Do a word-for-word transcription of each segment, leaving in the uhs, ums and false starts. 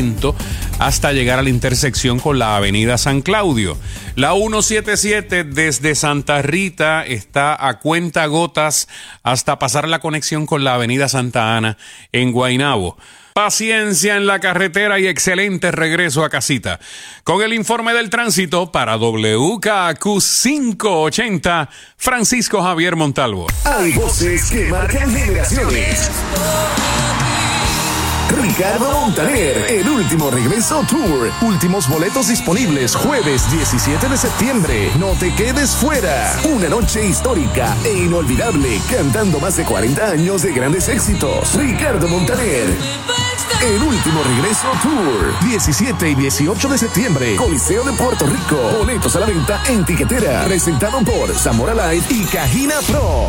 lento hasta llegar a la intersección con la avenida San Claudio. La ciento setenta y siete desde Santa Rita está a cuentagotas hasta pasar la conexión con la avenida Santa Ana en Guaynabo. Paciencia en la carretera y excelente regreso a casita. Con el informe del tránsito para W K Q quinientos ochenta, Francisco Javier Montalvo. Hay voces que marcan generaciones. Ricardo Montaner, el último regreso tour. Últimos boletos disponibles jueves diecisiete de septiembre. No te quedes fuera. Una noche histórica e inolvidable, cantando más de cuarenta años de grandes éxitos. Ricardo Montaner, el último regreso tour. diecisiete y dieciocho de septiembre. Coliseo de Puerto Rico. Boletos a la venta en Tiquetera. Presentado por Zamora Light y Cajina Pro.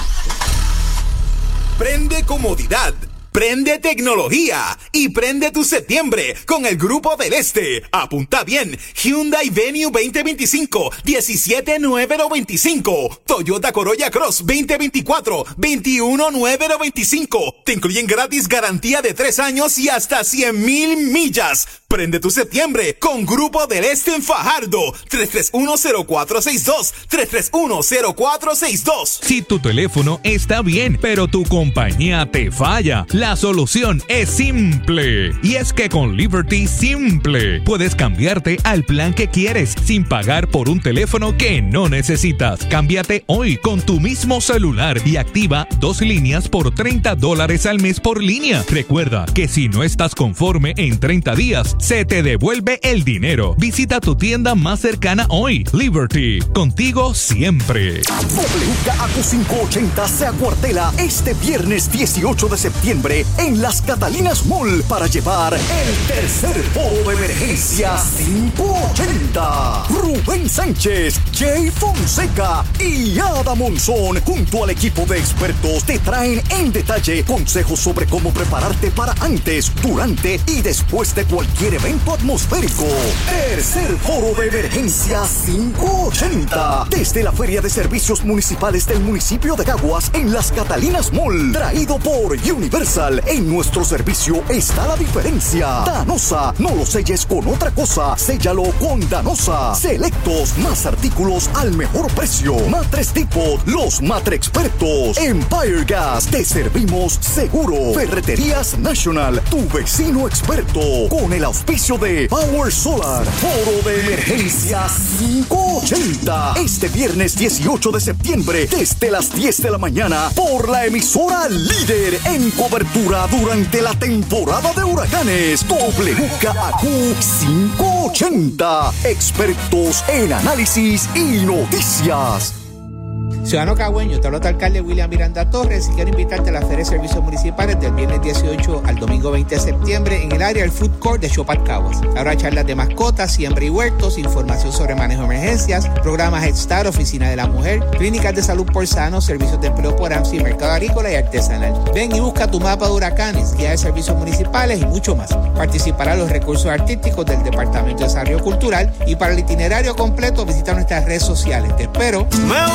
Prende comodidad. Prende tecnología y prende tu septiembre con el Grupo del Este. Apunta bien: Hyundai Venue veinte veinticinco, diecisiete mil novecientos veinticinco, Toyota Corolla Cross veinte veinticuatro, veintiuno mil novecientos veinticinco. Te incluyen gratis garantía de tres años y hasta cien mil millas. Prende tu septiembre con Grupo del Este en Fajardo. tres tres uno cero cuatro seis dos, tres tres uno cero cuatro seis dos. Si tu teléfono está bien, pero tu compañía te falla, la solución es simple. Y es que con Liberty Simple puedes cambiarte al plan que quieres sin pagar por un teléfono que no necesitas. Cámbiate hoy con tu mismo celular y activa dos líneas por treinta dólares al mes por línea. Recuerda que si no estás conforme en treinta días, se te devuelve el dinero. Visita tu tienda más cercana hoy. Liberty, contigo siempre. W K Q quinientos ochenta se acuartela este viernes dieciocho de septiembre en Las Catalinas Mall para llevar el tercer foro de emergencia quinientos ochenta. Rubén Sánchez, Jay Fonseca y Ada Monzón, junto al equipo de expertos, te traen en detalle consejos sobre cómo prepararte para antes, durante y después de cualquier evento atmosférico. Tercer foro de emergencia quinientos ochenta. Desde la Feria de Servicios Municipales del municipio de Caguas en Las Catalinas Mall. Traído por Universal. En nuestro servicio está la diferencia. Danosa, no lo selles con otra cosa, séllalo con Danosa. Selectos, más artículos al mejor precio. Matres Tipo, los Matre Expertos. Empire Gas, te servimos seguro. Ferreterías National, tu vecino experto. Con el auspicio de Power Solar. Foro de emergencia quinientos ochenta. Este viernes dieciocho de septiembre, desde las diez de la mañana, por la emisora líder en cobertura durante la temporada de huracanes. W K Q quinientos ochenta. Expertos en análisis y noticias. Ciudadano cagüeño, te habla tu alcalde William Miranda Torres y quiero invitarte a la Feria de Servicios Municipales del viernes dieciocho al domingo veinte de septiembre en el área del Food Court de Chopat Caguas. Habrá charlas de mascotas, siembra y huertos, información sobre manejo de emergencias, programas Head Start, Oficina de la Mujer, clínicas de salud por sano, servicios de empleo por A M S I, mercado agrícola y artesanal. Ven y busca tu mapa de huracanes, guía de servicios municipales y mucho más. Participarán los recursos artísticos del Departamento de Desarrollo Cultural y para el itinerario completo visita nuestras redes sociales. Te espero.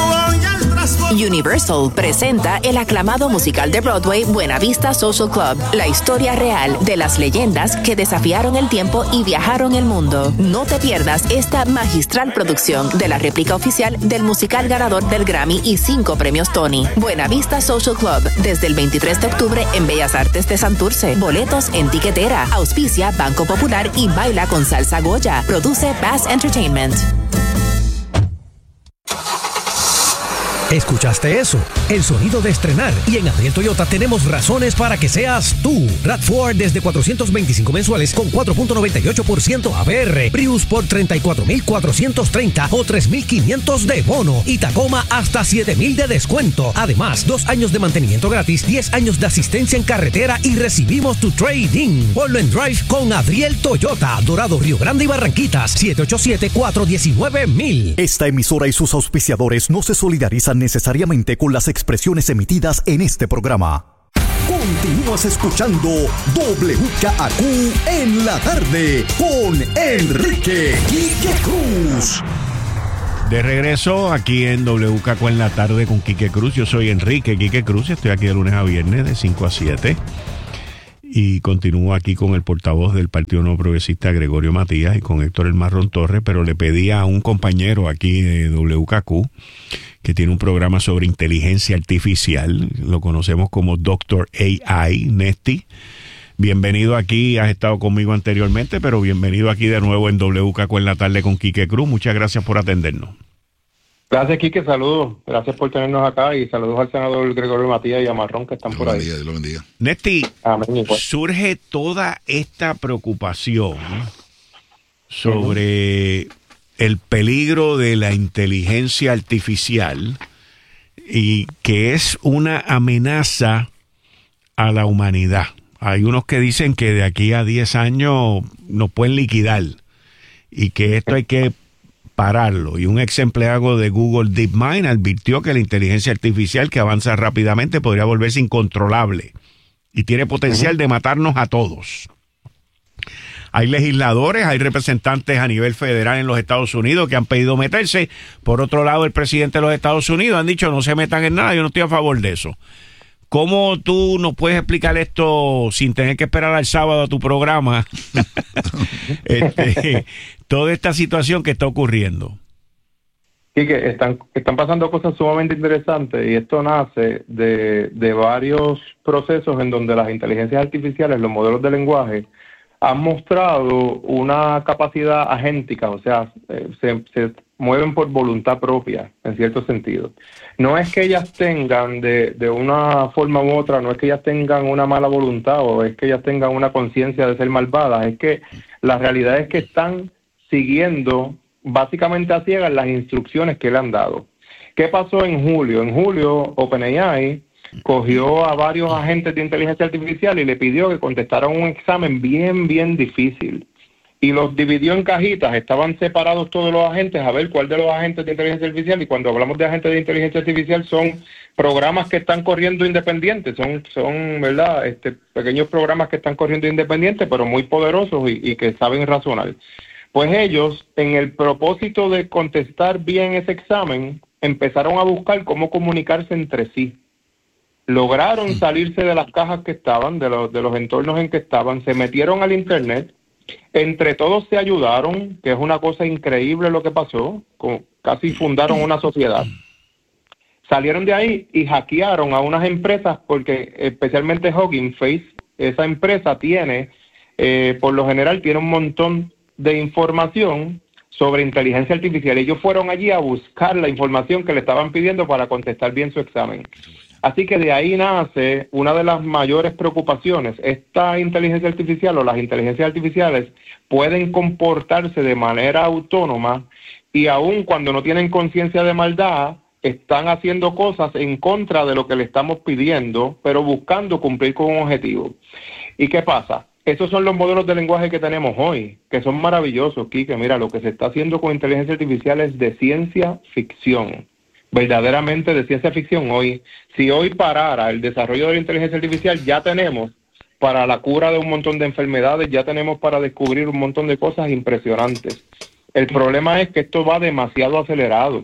Universal presenta el aclamado musical de Broadway Buena Vista Social Club, la historia real de las leyendas que desafiaron el tiempo y viajaron el mundo. No te pierdas esta magistral producción de la réplica oficial del musical ganador del Grammy y cinco premios Tony. Buena Vista Social Club, desde el veintitrés de octubre en Bellas Artes de Santurce. Boletos en Tiquetera. Auspicia Banco Popular y Baila con Salsa Goya. Produce Bass Entertainment. ¿Escuchaste eso? El sonido de estrenar. Y en Adriel Toyota tenemos razones para que seas tú. RAV cuatro desde cuatrocientos veinticinco mensuales con cuatro punto noventa y ocho por ciento A P R. Prius por treinta y cuatro mil cuatrocientos treinta o tres mil quinientos de bono. Y Tacoma hasta siete mil de descuento. Además, dos años de mantenimiento gratis, diez años de asistencia en carretera y recibimos tu trading. Ponlo en Drive con Adriel Toyota. Dorado, Río Grande y Barranquitas. siete ocho siete, cuatro uno nueve, mil. Esta emisora y sus auspiciadores no se solidarizan necesariamente con las expresiones emitidas en este programa. Continúas escuchando W K Q en la tarde con Enrique Quique Cruz. De regreso aquí en W K Q en la tarde con Quique Cruz. Yo soy Enrique Quique Cruz y estoy aquí de lunes a viernes de cinco a siete. y continúo aquí con el portavoz del Partido Nuevo Progresista, Gregorio Matías, y con Héctor El Marrón Torres, pero le pedí a un compañero aquí de W K Q, que tiene un programa sobre inteligencia artificial, lo conocemos como Doctor A I, Nesty. Bienvenido aquí, has estado conmigo anteriormente, pero bienvenido aquí de nuevo en W K Q en la tarde con Quique Cruz. Muchas gracias por atendernos. Gracias, Quique, saludos. Gracias por tenernos acá y saludos al senador Gregorio Matías y a Marrón que están Dios por ahí. Dios lo bendiga. Nesty, surge toda esta preocupación sobre uh-huh. el peligro de la inteligencia artificial y que es una amenaza a la humanidad. Hay unos que dicen que de aquí a diez años nos pueden liquidar y que esto hay que pararlo. Y un ex empleado de Google DeepMind advirtió que la inteligencia artificial que avanza rápidamente podría volverse incontrolable y tiene potencial uh-huh. de matarnos a todos. Hay legisladores, hay representantes a nivel federal en los Estados Unidos que han pedido meterse. Por otro lado, el presidente de los Estados Unidos han dicho no se metan en nada, yo no estoy a favor de eso. ¿Cómo tú nos puedes explicar esto sin tener que esperar al sábado a tu programa? este, toda esta situación que está ocurriendo. Sí, que están, están pasando cosas sumamente interesantes y esto nace de, de varios procesos en donde las inteligencias artificiales, los modelos de lenguaje, han mostrado una capacidad agéntica, o sea, eh, se, se mueven por voluntad propia, en cierto sentido. No es que ellas tengan de, de una forma u otra, no es que ellas tengan una mala voluntad o es que ellas tengan una conciencia de ser malvadas, es que la realidad es que están siguiendo básicamente a ciegas las instrucciones que le han dado. ¿Qué pasó en julio? En julio, OpenAI cogió a varios agentes de inteligencia artificial y le pidió que contestaran un examen bien, bien difícil. Y los dividió en cajitas, estaban separados todos los agentes a ver cuál de los agentes de inteligencia artificial, y cuando hablamos de agentes de inteligencia artificial son programas que están corriendo independientes, son, son ¿verdad? Este, pequeños programas que están corriendo independientes, pero muy poderosos y, y que saben razonar. Pues ellos, en el propósito de contestar bien ese examen, empezaron a buscar cómo comunicarse entre sí. Lograron salirse de las cajas que estaban, de los, de los entornos en que estaban, se metieron al Internet, entre todos se ayudaron, que es una cosa increíble lo que pasó, con, casi fundaron una sociedad. Salieron de ahí y hackearon a unas empresas, porque especialmente Hugging Face, esa empresa tiene, eh, por lo general, tiene un montón de información sobre inteligencia artificial. Ellos fueron allí a buscar la información que le estaban pidiendo para contestar bien su examen. Así que de ahí nace una de las mayores preocupaciones. Esta inteligencia artificial o las inteligencias artificiales pueden comportarse de manera autónoma y aun cuando no tienen conciencia de maldad, están haciendo cosas en contra de lo que le estamos pidiendo, pero buscando cumplir con un objetivo. ¿Y qué pasa? Esos son los modelos de lenguaje que tenemos hoy, que son maravillosos, Quique. Mira, lo que se está haciendo con inteligencia artificial es de ciencia ficción. Verdaderamente de ciencia ficción hoy. Si hoy parara el desarrollo de la inteligencia artificial, ya tenemos para la cura de un montón de enfermedades, ya tenemos para descubrir un montón de cosas impresionantes. El problema es que esto va demasiado acelerado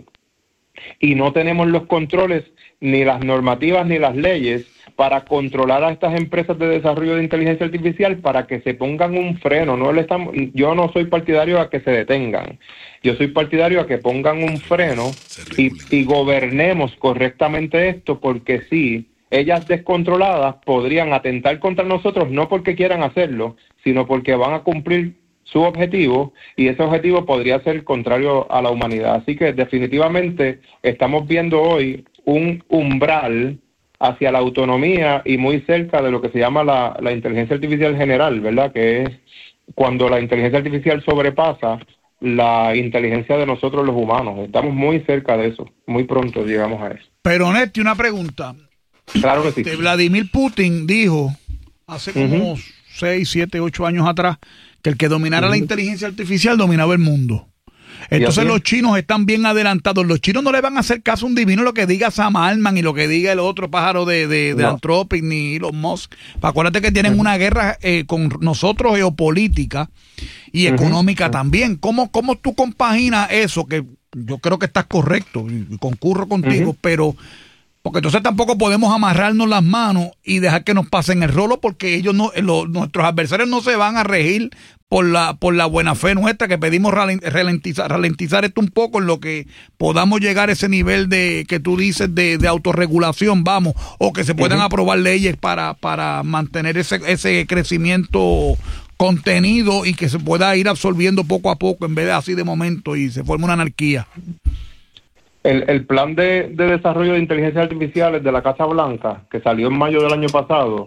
y no tenemos los controles, ni las normativas, ni las leyes para controlar a estas empresas de desarrollo de inteligencia artificial para que se pongan un freno. No le estamos, yo no soy partidario a que se detengan. Yo soy partidario a que pongan un freno y, y gobernemos correctamente esto, porque sí, ellas descontroladas podrían atentar contra nosotros, no porque quieran hacerlo, sino porque van a cumplir su objetivo, y ese objetivo podría ser contrario a la humanidad. Así que definitivamente estamos viendo hoy un umbral hacia la autonomía y muy cerca de lo que se llama la, la inteligencia artificial general, ¿verdad? Que es cuando la inteligencia artificial sobrepasa la inteligencia de nosotros los humanos. Estamos muy cerca de eso, muy pronto llegamos a eso. Pero, Nesty, una pregunta. Claro que sí. Este, Vladimir Putin dijo hace como seis, siete, ocho años atrás que el que dominara uh-huh. la inteligencia artificial dominaba el mundo. Entonces los chinos están bien adelantados. Los chinos no le van a hacer caso a un divino lo que diga Sam Altman y lo que diga el otro pájaro de, de, de no. Anthropic ni Elon Musk. Acuérdate que tienen uh-huh. una guerra eh, con nosotros geopolítica y uh-huh. económica uh-huh. también. ¿Cómo, ¿Cómo tú compaginas eso? Que yo creo que estás correcto y concurro contigo, uh-huh. pero Porque entonces tampoco podemos amarrarnos las manos y dejar que nos pasen el rolo, porque ellos no, los, nuestros adversarios no se van a regir por la por la buena fe nuestra, que pedimos ralentizar, ralentizar esto un poco en lo que podamos llegar a ese nivel de que tú dices de, de autorregulación, vamos, o que se puedan uh-huh. aprobar leyes para, para mantener ese, ese crecimiento contenido y que se pueda ir absorbiendo poco a poco en vez de así de momento y se forme una anarquía. El, el plan de, de desarrollo de inteligencia artificial de la Casa Blanca, que salió en mayo del año pasado,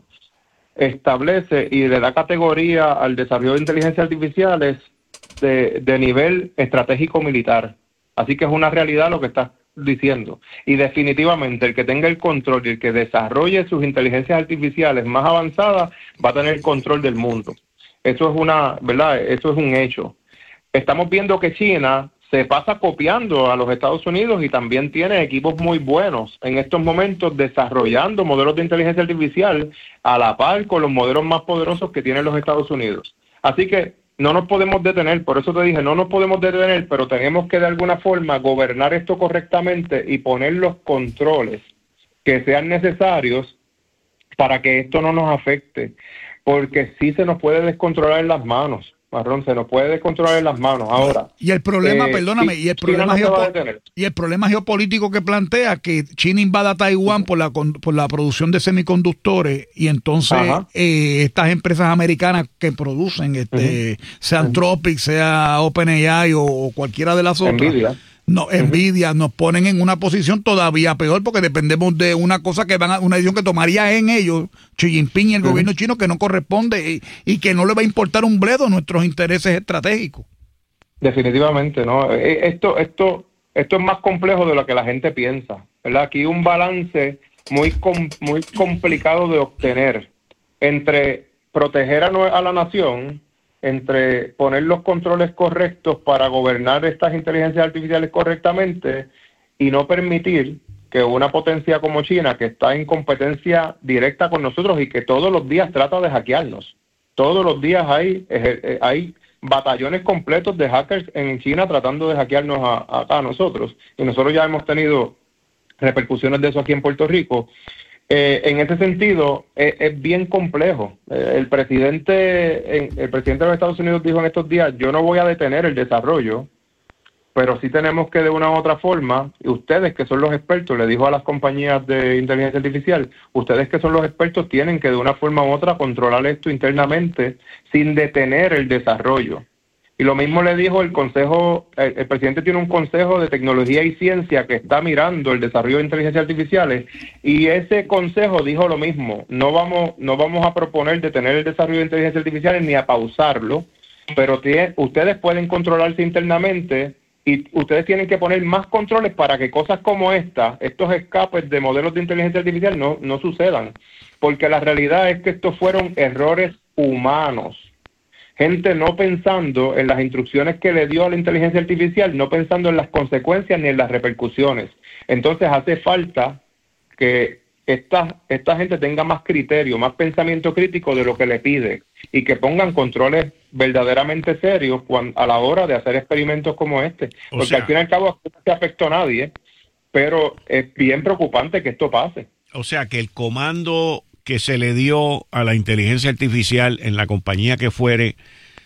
establece y le da categoría al desarrollo de inteligencia artificiales de, de nivel estratégico militar. Así que es una realidad lo que estás diciendo. Y definitivamente el que tenga el control y el que desarrolle sus inteligencias artificiales más avanzadas va a tener control del mundo. Eso es una, ¿verdad? Eso es un hecho. Estamos viendo que China se pasa copiando a los Estados Unidos y también tiene equipos muy buenos en estos momentos desarrollando modelos de inteligencia artificial a la par con los modelos más poderosos que tienen los Estados Unidos. Así que no nos podemos detener, por eso te dije, no nos podemos detener, pero tenemos que de alguna forma gobernar esto correctamente y poner los controles que sean necesarios para que esto no nos afecte, porque sí se nos puede descontrolar en las manos. Marrón, se nos puede descontrolar en las manos ahora. Y el problema, eh, perdóname, y el problema, no geopo- y el problema geopolítico que plantea que China invada Taiwán por la por la producción de semiconductores y entonces eh, estas empresas americanas que producen, este, uh-huh. sea Anthropic, sea OpenAI o, o cualquiera de las otras. Nvidia. No, Nvidia nos ponen en una posición todavía peor porque dependemos de una cosa que van a, una decisión que tomaría en ellos Xi Jinping y el uh-huh. gobierno chino que no corresponde y, y que no le va a importar un bledo nuestros intereses estratégicos. Definitivamente, no. Esto, esto, esto es más complejo de lo que la gente piensa, ¿verdad? Aquí hay un balance muy, com, muy complicado de obtener entre proteger a, a la nación, entre poner los controles correctos para gobernar estas inteligencias artificiales correctamente y no permitir que una potencia como China, que está en competencia directa con nosotros y que todos los días trata de hackearnos, todos los días hay, hay batallones completos de hackers en China tratando de hackearnos a, a, a nosotros, y nosotros ya hemos tenido repercusiones de eso aquí en Puerto Rico. Eh, en ese sentido, eh, es bien complejo. Eh, el presidente en, el presidente de los Estados Unidos dijo en estos días, yo no voy a detener el desarrollo, pero sí tenemos que de una u otra forma, y ustedes que son los expertos, le dijo a las compañías de inteligencia artificial, ustedes que son los expertos tienen que de una forma u otra controlar esto internamente sin detener el desarrollo. Y lo mismo le dijo el consejo, el, el presidente tiene un consejo de tecnología y ciencia que está mirando el desarrollo de inteligencias artificiales, y ese consejo dijo lo mismo, no vamos, no vamos a proponer detener el desarrollo de inteligencias artificiales ni a pausarlo, pero tiene, ustedes pueden controlarse internamente y ustedes tienen que poner más controles para que cosas como esta, estos escapes de modelos de inteligencia artificial no, no sucedan, porque la realidad es que estos fueron errores humanos. Gente no pensando en las instrucciones que le dio a la inteligencia artificial, no pensando en las consecuencias ni en las repercusiones. Entonces hace falta que esta, esta gente tenga más criterio, más pensamiento crítico de lo que le pide y que pongan controles verdaderamente serios cuando, a la hora de hacer experimentos como este. O Porque sea, al fin y al cabo no se afectó a nadie, pero es bien preocupante que esto pase. O sea, que el comando que se le dio a la inteligencia artificial en la compañía que fuere,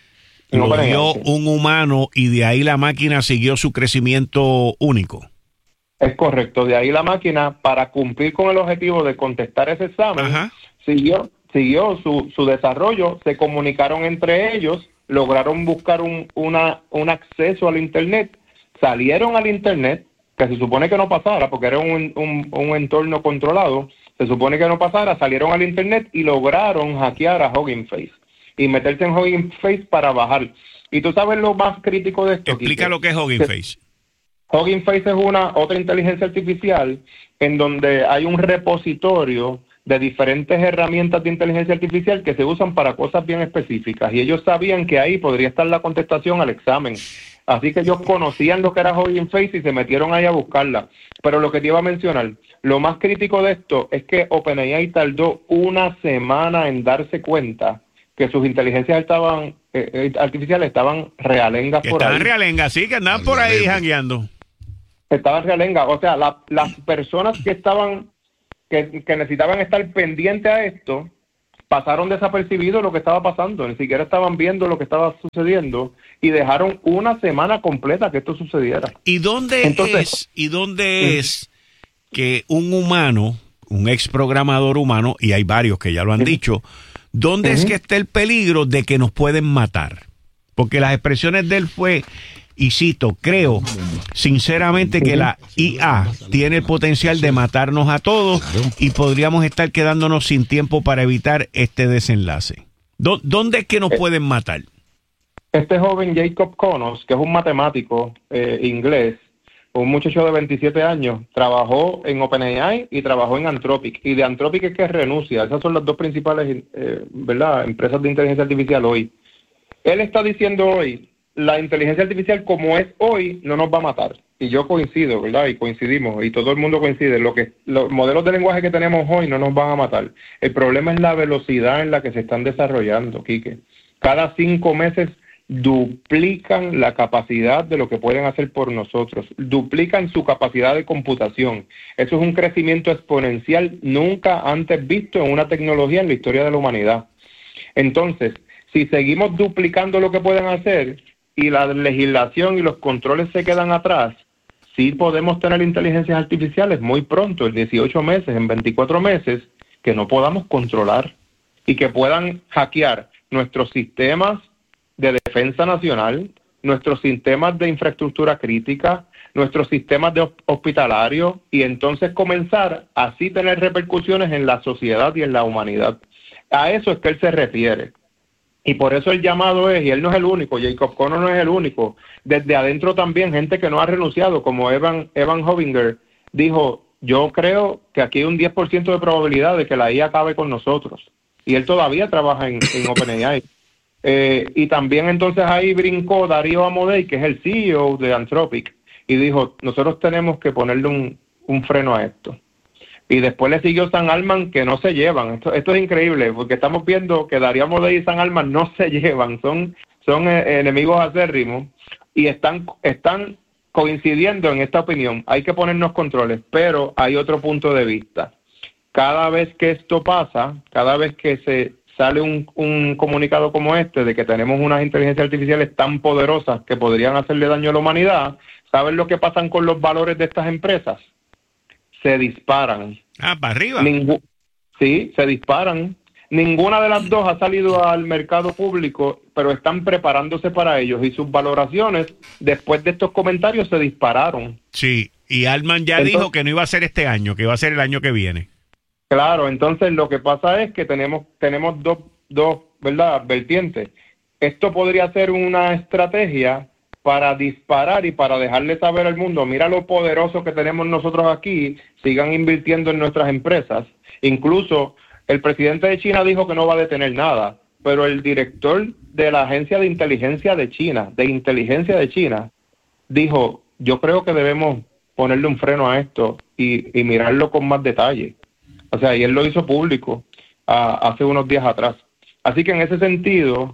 no lo dio un humano y de ahí la máquina siguió su crecimiento único. Es correcto, de ahí la máquina, para cumplir con el objetivo de contestar ese examen, Ajá. siguió siguió su, su desarrollo, se comunicaron entre ellos, lograron buscar un, una, un acceso al Internet, salieron al Internet, que se supone que no pasara, porque era un, un, un entorno controlado, se supone que no pasara, salieron al Internet y lograron hackear a Hugging Face y meterse en Hugging Face para bajar. Y tú sabes lo más crítico de esto. Explica Quique, lo que es Hugging Face. Hugging Face es una otra inteligencia artificial en donde hay un repositorio de diferentes herramientas de inteligencia artificial que se usan para cosas bien específicas, y ellos sabían que ahí podría estar la contestación al examen. Así que ellos conocían lo que era Hugging Face y se metieron ahí a buscarla. Pero lo que te iba a mencionar, lo más crítico de esto es que OpenAI tardó una semana en darse cuenta que sus inteligencias estaban eh, artificiales estaban realengas por estaban ahí. Estaban realengas, sí, que andaban por ahí jangueando. Estaban realengas, o sea, la, las personas que estaban que, que necesitaban estar pendientes a esto, pasaron desapercibidos lo que estaba pasando, ni siquiera estaban viendo lo que estaba sucediendo y dejaron una semana completa que esto sucediera. ¿Y dónde Entonces, es, y dónde ¿sí? es que un humano, un ex programador humano, y hay varios que ya lo han ¿sí? dicho, dónde uh-huh. es que está el peligro de que nos pueden matar? Porque las expresiones de él fue, y cito, creo sinceramente que la I A tiene el potencial de matarnos a todos y podríamos estar quedándonos sin tiempo para evitar este desenlace. ¿Dónde es que nos pueden matar? Este joven Jacob Konos, que es un matemático eh, inglés, un muchacho de veintisiete años, trabajó en OpenAI y trabajó en Anthropic. Y de Anthropic es que renuncia. Esas son las dos principales eh, ¿verdad? empresas de inteligencia artificial hoy. Él está diciendo hoy, la inteligencia artificial como es hoy no nos va a matar. Y yo coincido, ¿verdad? Y coincidimos, y todo el mundo coincide. Lo que los modelos de lenguaje que tenemos hoy no nos van a matar. El problema es la velocidad en la que se están desarrollando, Quique. Cada cinco meses duplican la capacidad de lo que pueden hacer por nosotros, duplican su capacidad de computación. Eso es un crecimiento exponencial nunca antes visto en una tecnología en la historia de la humanidad. Entonces, si seguimos duplicando lo que pueden hacer y la legislación y los controles se quedan atrás, sí podemos tener inteligencias artificiales muy pronto, en dieciocho meses, en veinticuatro meses, que no podamos controlar y que puedan hackear nuestros sistemas de defensa nacional, nuestros sistemas de infraestructura crítica, nuestros sistemas de hospitalarios, y entonces comenzar así tener repercusiones en la sociedad y en la humanidad. A eso es que él se refiere. Y por eso el llamado es, y él no es el único, Jacob Konos no es el único, desde adentro también gente que no ha renunciado, como Evan, Evan Hovinger, dijo, yo creo que aquí hay un diez por ciento de probabilidad de que la I A acabe con nosotros. Y él todavía trabaja en, en OpenAI. Eh, y también entonces ahí brincó Darío Amodei, que es el C E O de Anthropic, y dijo, nosotros tenemos que ponerle un, un freno a esto. Y después le siguió Sam Altman, que no se llevan. Esto, esto es increíble, porque estamos viendo que Darío Amodei y Sam Altman no se llevan, son, son eh, enemigos acérrimos, y están, están coincidiendo en esta opinión. Hay que ponernos controles, pero hay otro punto de vista. Cada vez que esto pasa, cada vez que se sale un, un comunicado como este, de que tenemos unas inteligencias artificiales tan poderosas que podrían hacerle daño a la humanidad, ¿saben lo que pasan con los valores de estas empresas? Se disparan. Ah, para arriba. Ningú- sí, se disparan. Ninguna de las dos ha salido al mercado público, pero están preparándose para ellos, y sus valoraciones después de estos comentarios se dispararon. Sí, y Altman ya entonces, dijo que no iba a ser este año, que iba a ser el año que viene. Claro, entonces lo que pasa es que tenemos tenemos dos, dos, ¿verdad?, vertientes. Esto podría ser una estrategia para disparar y para dejarle saber al mundo, mira lo poderoso que tenemos nosotros aquí, sigan invirtiendo en nuestras empresas. Incluso el presidente de China dijo que no va a detener nada, pero el director de la Agencia de Inteligencia de China, de Inteligencia de China, dijo, yo creo que debemos ponerle un freno a esto y, y mirarlo con más detalle. O sea, y él lo hizo público uh, hace unos días atrás. Así que en ese sentido,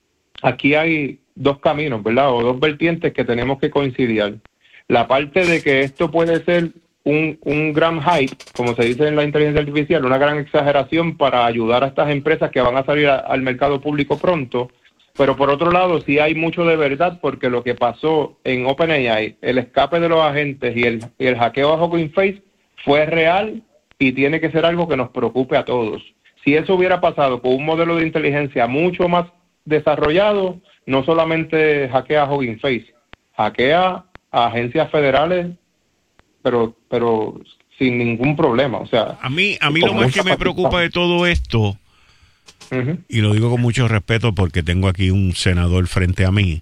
aquí hay dos caminos, ¿verdad? O dos vertientes que tenemos que coincidir. La parte de que esto puede ser un, un gran hype, como se dice en la inteligencia artificial, una gran exageración para ayudar a estas empresas que van a salir a, al mercado público pronto. Pero por otro lado, sí hay mucho de verdad, porque lo que pasó en OpenAI, el escape de los agentes y el, y el hackeo a Hugging Face fue real y tiene que ser algo que nos preocupe a todos. Si eso hubiera pasado con un modelo de inteligencia mucho más desarrollado, no solamente hackea a Hugging Face, hackea a agencias federales, pero pero sin ningún problema. O sea, a mí a mí lo más que me preocupa de todo esto, uh-huh. y lo digo con mucho respeto porque tengo aquí un senador frente a mí,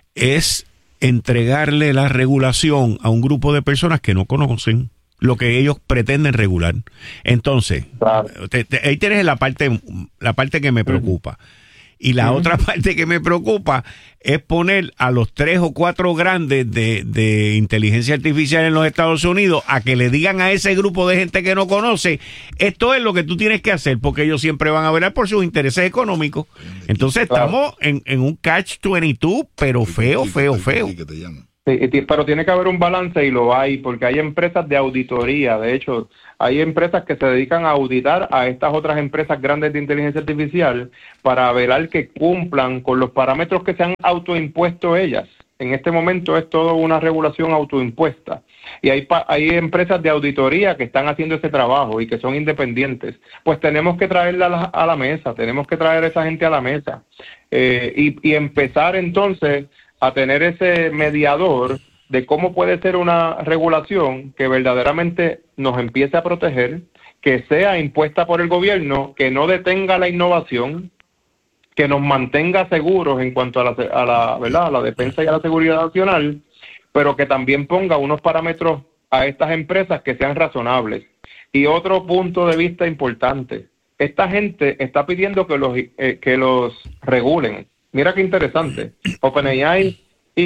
es entregarle la regulación a un grupo de personas que no conocen lo que ellos pretenden regular. Entonces, claro. te, te, ahí tienes la parte la parte que me preocupa. Y la uh-huh. otra parte que me preocupa es poner a los tres o cuatro grandes de, de inteligencia artificial en los Estados Unidos a que le digan a ese grupo de gente que no conoce, esto es lo que tú tienes que hacer, porque ellos siempre van a velar por sus intereses económicos. Entonces claro. estamos en, en un catch veintidós, pero feo, feo, feo. Sí, pero tiene que haber un balance y lo hay, porque hay empresas de auditoría. De hecho, hay empresas que se dedican a auditar a estas otras empresas grandes de inteligencia artificial para velar que cumplan con los parámetros que se han autoimpuesto ellas. En este momento es todo una regulación autoimpuesta. Y hay, hay empresas de auditoría que están haciendo ese trabajo y que son independientes. Pues tenemos que traerla a la, a la mesa, tenemos que traer a esa gente a la mesa. Eh, y, y empezar entonces a tener ese mediador de cómo puede ser una regulación que verdaderamente nos empiece a proteger, que sea impuesta por el gobierno, que no detenga la innovación, que nos mantenga seguros en cuanto a la, a la, ¿verdad? a la defensa y a la seguridad nacional, pero que también ponga unos parámetros a estas empresas que sean razonables. Y otro punto de vista importante, esta gente está pidiendo que los, eh, que los regulen. Mira qué interesante. OpenAI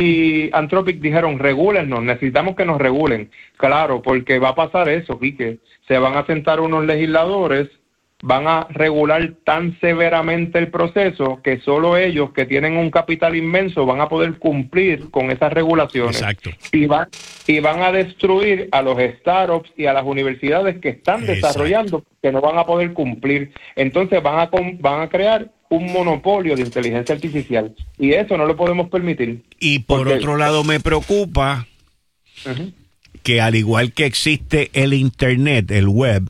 y Anthropic dijeron, regúlennos, necesitamos que nos regulen. Claro, porque va a pasar eso, Quique. Se van a sentar unos legisladores, van a regular tan severamente el proceso que solo ellos, que tienen un capital inmenso, van a poder cumplir con esas regulaciones. Exacto. Y van, y van a destruir a los startups y a las universidades que están Exacto. desarrollando, que no van a poder cumplir. Entonces van a, van a crear un monopolio de inteligencia artificial. Y eso no lo podemos permitir. Y por porque... otro lado me preocupa uh-huh. que al igual que existe el Internet, el web,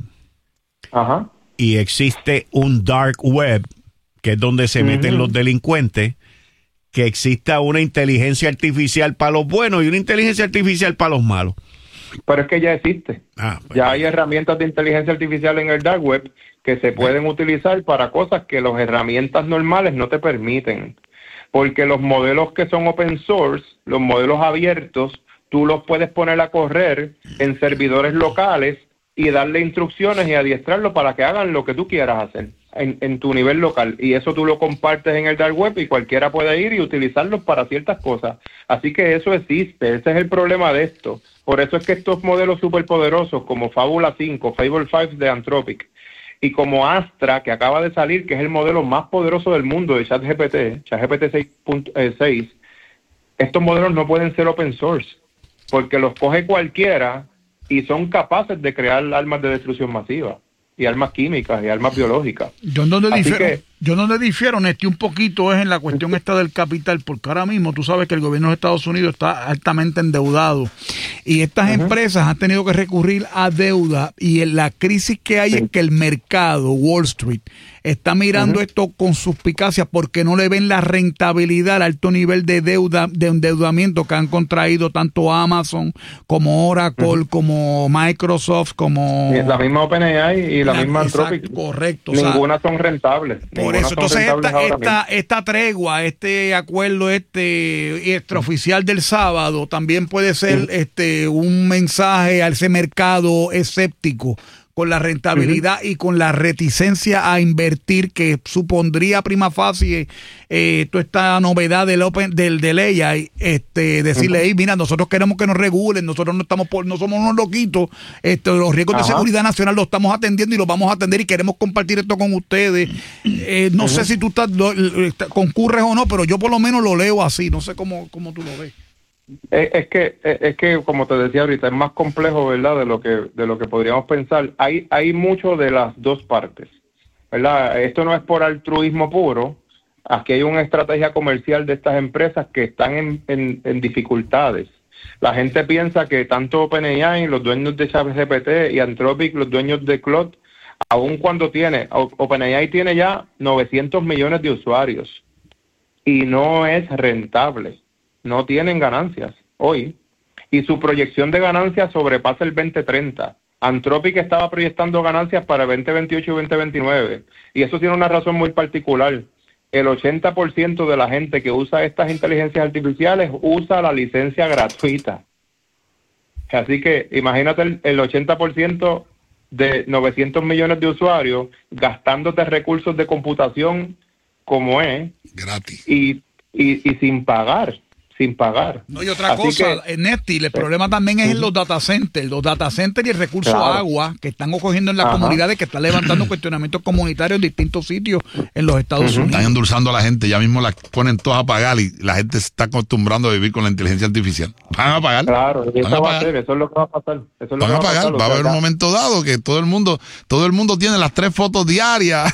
Ajá. y existe un dark web, que es donde se uh-huh. meten los delincuentes, que exista una inteligencia artificial para los buenos y una inteligencia artificial para los malos. Pero es que ya existe. Ah, pues ya hay herramientas de inteligencia artificial en el dark web que se pueden utilizar para cosas que las herramientas normales no te permiten. Porque los modelos que son open source, los modelos abiertos, tú los puedes poner a correr en servidores locales y darle instrucciones y adiestrarlo para que hagan lo que tú quieras hacer en, en tu nivel local. Y eso tú lo compartes en el dark web y cualquiera puede ir y utilizarlos para ciertas cosas. Así que eso existe, ese es el problema de esto. Por eso es que estos modelos superpoderosos como Fabula cinco, Fable cinco de Anthropic, y como Astra, que acaba de salir, que es el modelo más poderoso del mundo de ChatGPT, ChatGPT seis punto seis, estos modelos no pueden ser open source, porque los coge cualquiera y son capaces de crear armas de destrucción masiva, y armas químicas, y armas biológicas. Yo donde Así difiero, que, yo donde difiero, Néstor, un poquito es en la cuestión esta del capital, porque ahora mismo tú sabes que el gobierno de Estados Unidos está altamente endeudado y estas uh-huh. empresas han tenido que recurrir a deuda, y en la crisis que hay sí. es que el mercado, Wall Street, está mirando uh-huh. esto con suspicacia porque no le ven la rentabilidad al alto nivel de deuda, de endeudamiento que han contraído tanto Amazon como Oracle, uh-huh. como Microsoft, como... La misma OpenAI y la, la misma Anthropic. Correcto. Ninguna o sea, son rentables. Por eso, entonces esta, esta, esta tregua, este acuerdo este extraoficial del sábado también puede ser uh-huh. este un mensaje a ese mercado escéptico con la rentabilidad uh-huh. y con la reticencia a invertir que supondría prima facie eh, toda esta novedad del open del de ley, este decirle, uh-huh. hey, mira, nosotros queremos que nos regulen, nosotros no estamos por, no somos unos loquitos, este, los riesgos uh-huh. de seguridad nacional los estamos atendiendo y los vamos a atender y queremos compartir esto con ustedes. Eh, no uh-huh. sé si tú estás, lo, lo, concurres o no, pero yo por lo menos lo leo así, no sé cómo, cómo tú lo ves. Es que, es que, como te decía ahorita, es más complejo, ¿verdad?, de lo que de lo que podríamos pensar. Hay hay mucho de las dos partes, ¿verdad? Esto no es por altruismo puro. Aquí hay una estrategia comercial de estas empresas que están en, en, en dificultades. La gente piensa que tanto OpenAI, los dueños de ChatGPT, y Anthropic, los dueños de Claude, aun cuando tiene, OpenAI tiene ya novecientos millones de usuarios y no es rentable. No tienen ganancias hoy, y su proyección de ganancias sobrepasa el veinte treinta. Anthropic estaba proyectando ganancias para veinte veintiocho y veinte veintinueve, y eso tiene una razón muy particular. El ochenta por ciento de la gente que usa estas inteligencias artificiales usa la licencia gratuita. Así que imagínate el, el ochenta por ciento de novecientos millones de usuarios gastándote recursos de computación como es, gratis, y, y, y sin pagar. sin pagar. No, y otra Así cosa, que, Nesti, el problema también es en los data centers. Los data centers y el recurso Claro. agua que están cogiendo en las Ajá. comunidades, que están levantando cuestionamientos comunitarios en distintos sitios en los Estados Están Unidos. endulzando a la gente, ya mismo las ponen todas a pagar y la gente se está acostumbrando a vivir con la inteligencia artificial. Van a pagar. Claro, y Van eso a va a pagar. ser, eso es lo que va a pasar. Eso es lo Van que a pagar, pasar, o va a sea, haber un ya- momento dado que todo el mundo, todo el mundo tiene las tres fotos diarias,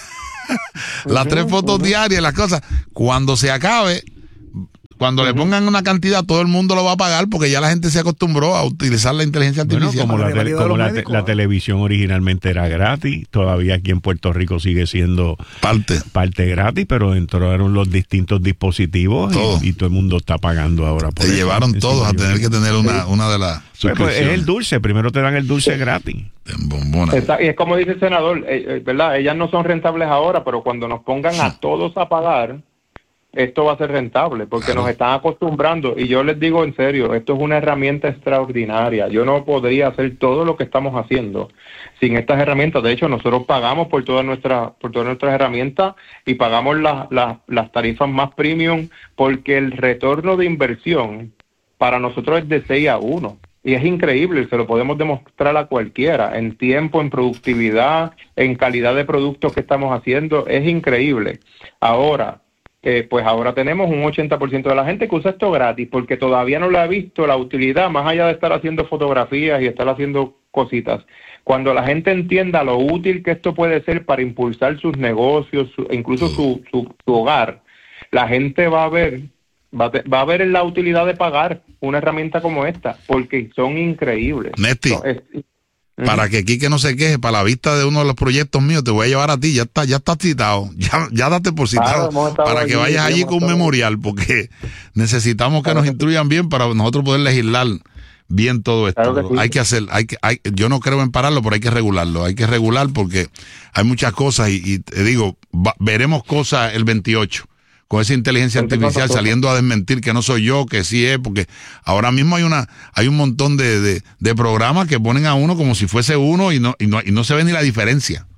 las tres fotos diarias, las cosas. Cuando se acabe, cuando le pongan una cantidad, todo el mundo lo va a pagar porque ya la gente se acostumbró a utilizar la inteligencia Bueno, artificial. como, la, Para tele- rivalidad de como los la, te- médicos. la televisión originalmente era gratis, todavía aquí en Puerto Rico sigue siendo Parte. parte gratis, pero entraron los distintos dispositivos Todo. y, y todo el mundo está pagando ahora. por Te eso. llevaron Sí, todos a yo- tener que tener una, una de las Pues, pues, es suscripciones. el dulce, primero te dan el dulce gratis. En bombona. Está- y es como dice el senador, eh, eh, ¿verdad? Ellas no son rentables ahora, pero cuando nos pongan a todos a pagar, esto va a ser rentable, porque Claro. nos están acostumbrando. Y yo les digo en serio, esto es una herramienta extraordinaria. Yo no podría hacer todo lo que estamos haciendo sin estas herramientas. De hecho, nosotros pagamos por todas nuestras por todas nuestras herramientas y pagamos la- la- las tarifas más premium, porque el retorno de inversión para nosotros es de seis a uno. Y es increíble, se lo podemos demostrar a cualquiera, en tiempo, en productividad, en calidad de productos que estamos haciendo, es increíble. Ahora, eh, pues ahora tenemos un ochenta por ciento de la gente que usa esto gratis, porque todavía no le ha visto la utilidad, más allá de estar haciendo fotografías y estar haciendo cositas. Cuando la gente entienda lo útil que esto puede ser para impulsar sus negocios, su- incluso su, su, su hogar, la gente va a ver... Va a, te- va a ver la utilidad de pagar una herramienta como esta, porque son increíbles. Nesti, No, es- para que Quique no se queje, para la vista de uno de los proyectos míos, te voy a llevar a ti, ya está, ya estás citado, ya, ya date por citado, Claro, hemos estado para que allí, vayas allí hemos con un estado memorial, porque necesitamos que nos instruyan bien para nosotros poder legislar bien todo esto. Claro que sí. Hay que hacer, hay que, hay, yo no creo en pararlo, pero hay que regularlo, hay que regular porque hay muchas cosas y, y te digo, va- veremos cosas el veintiocho. Con esa inteligencia Cuente con artificial nosotros. saliendo a desmentir que no soy yo, que sí es, porque ahora mismo hay una, hay un montón de, de, de programas que ponen a uno como si fuese uno y no, y no, y no se ve ni la diferencia.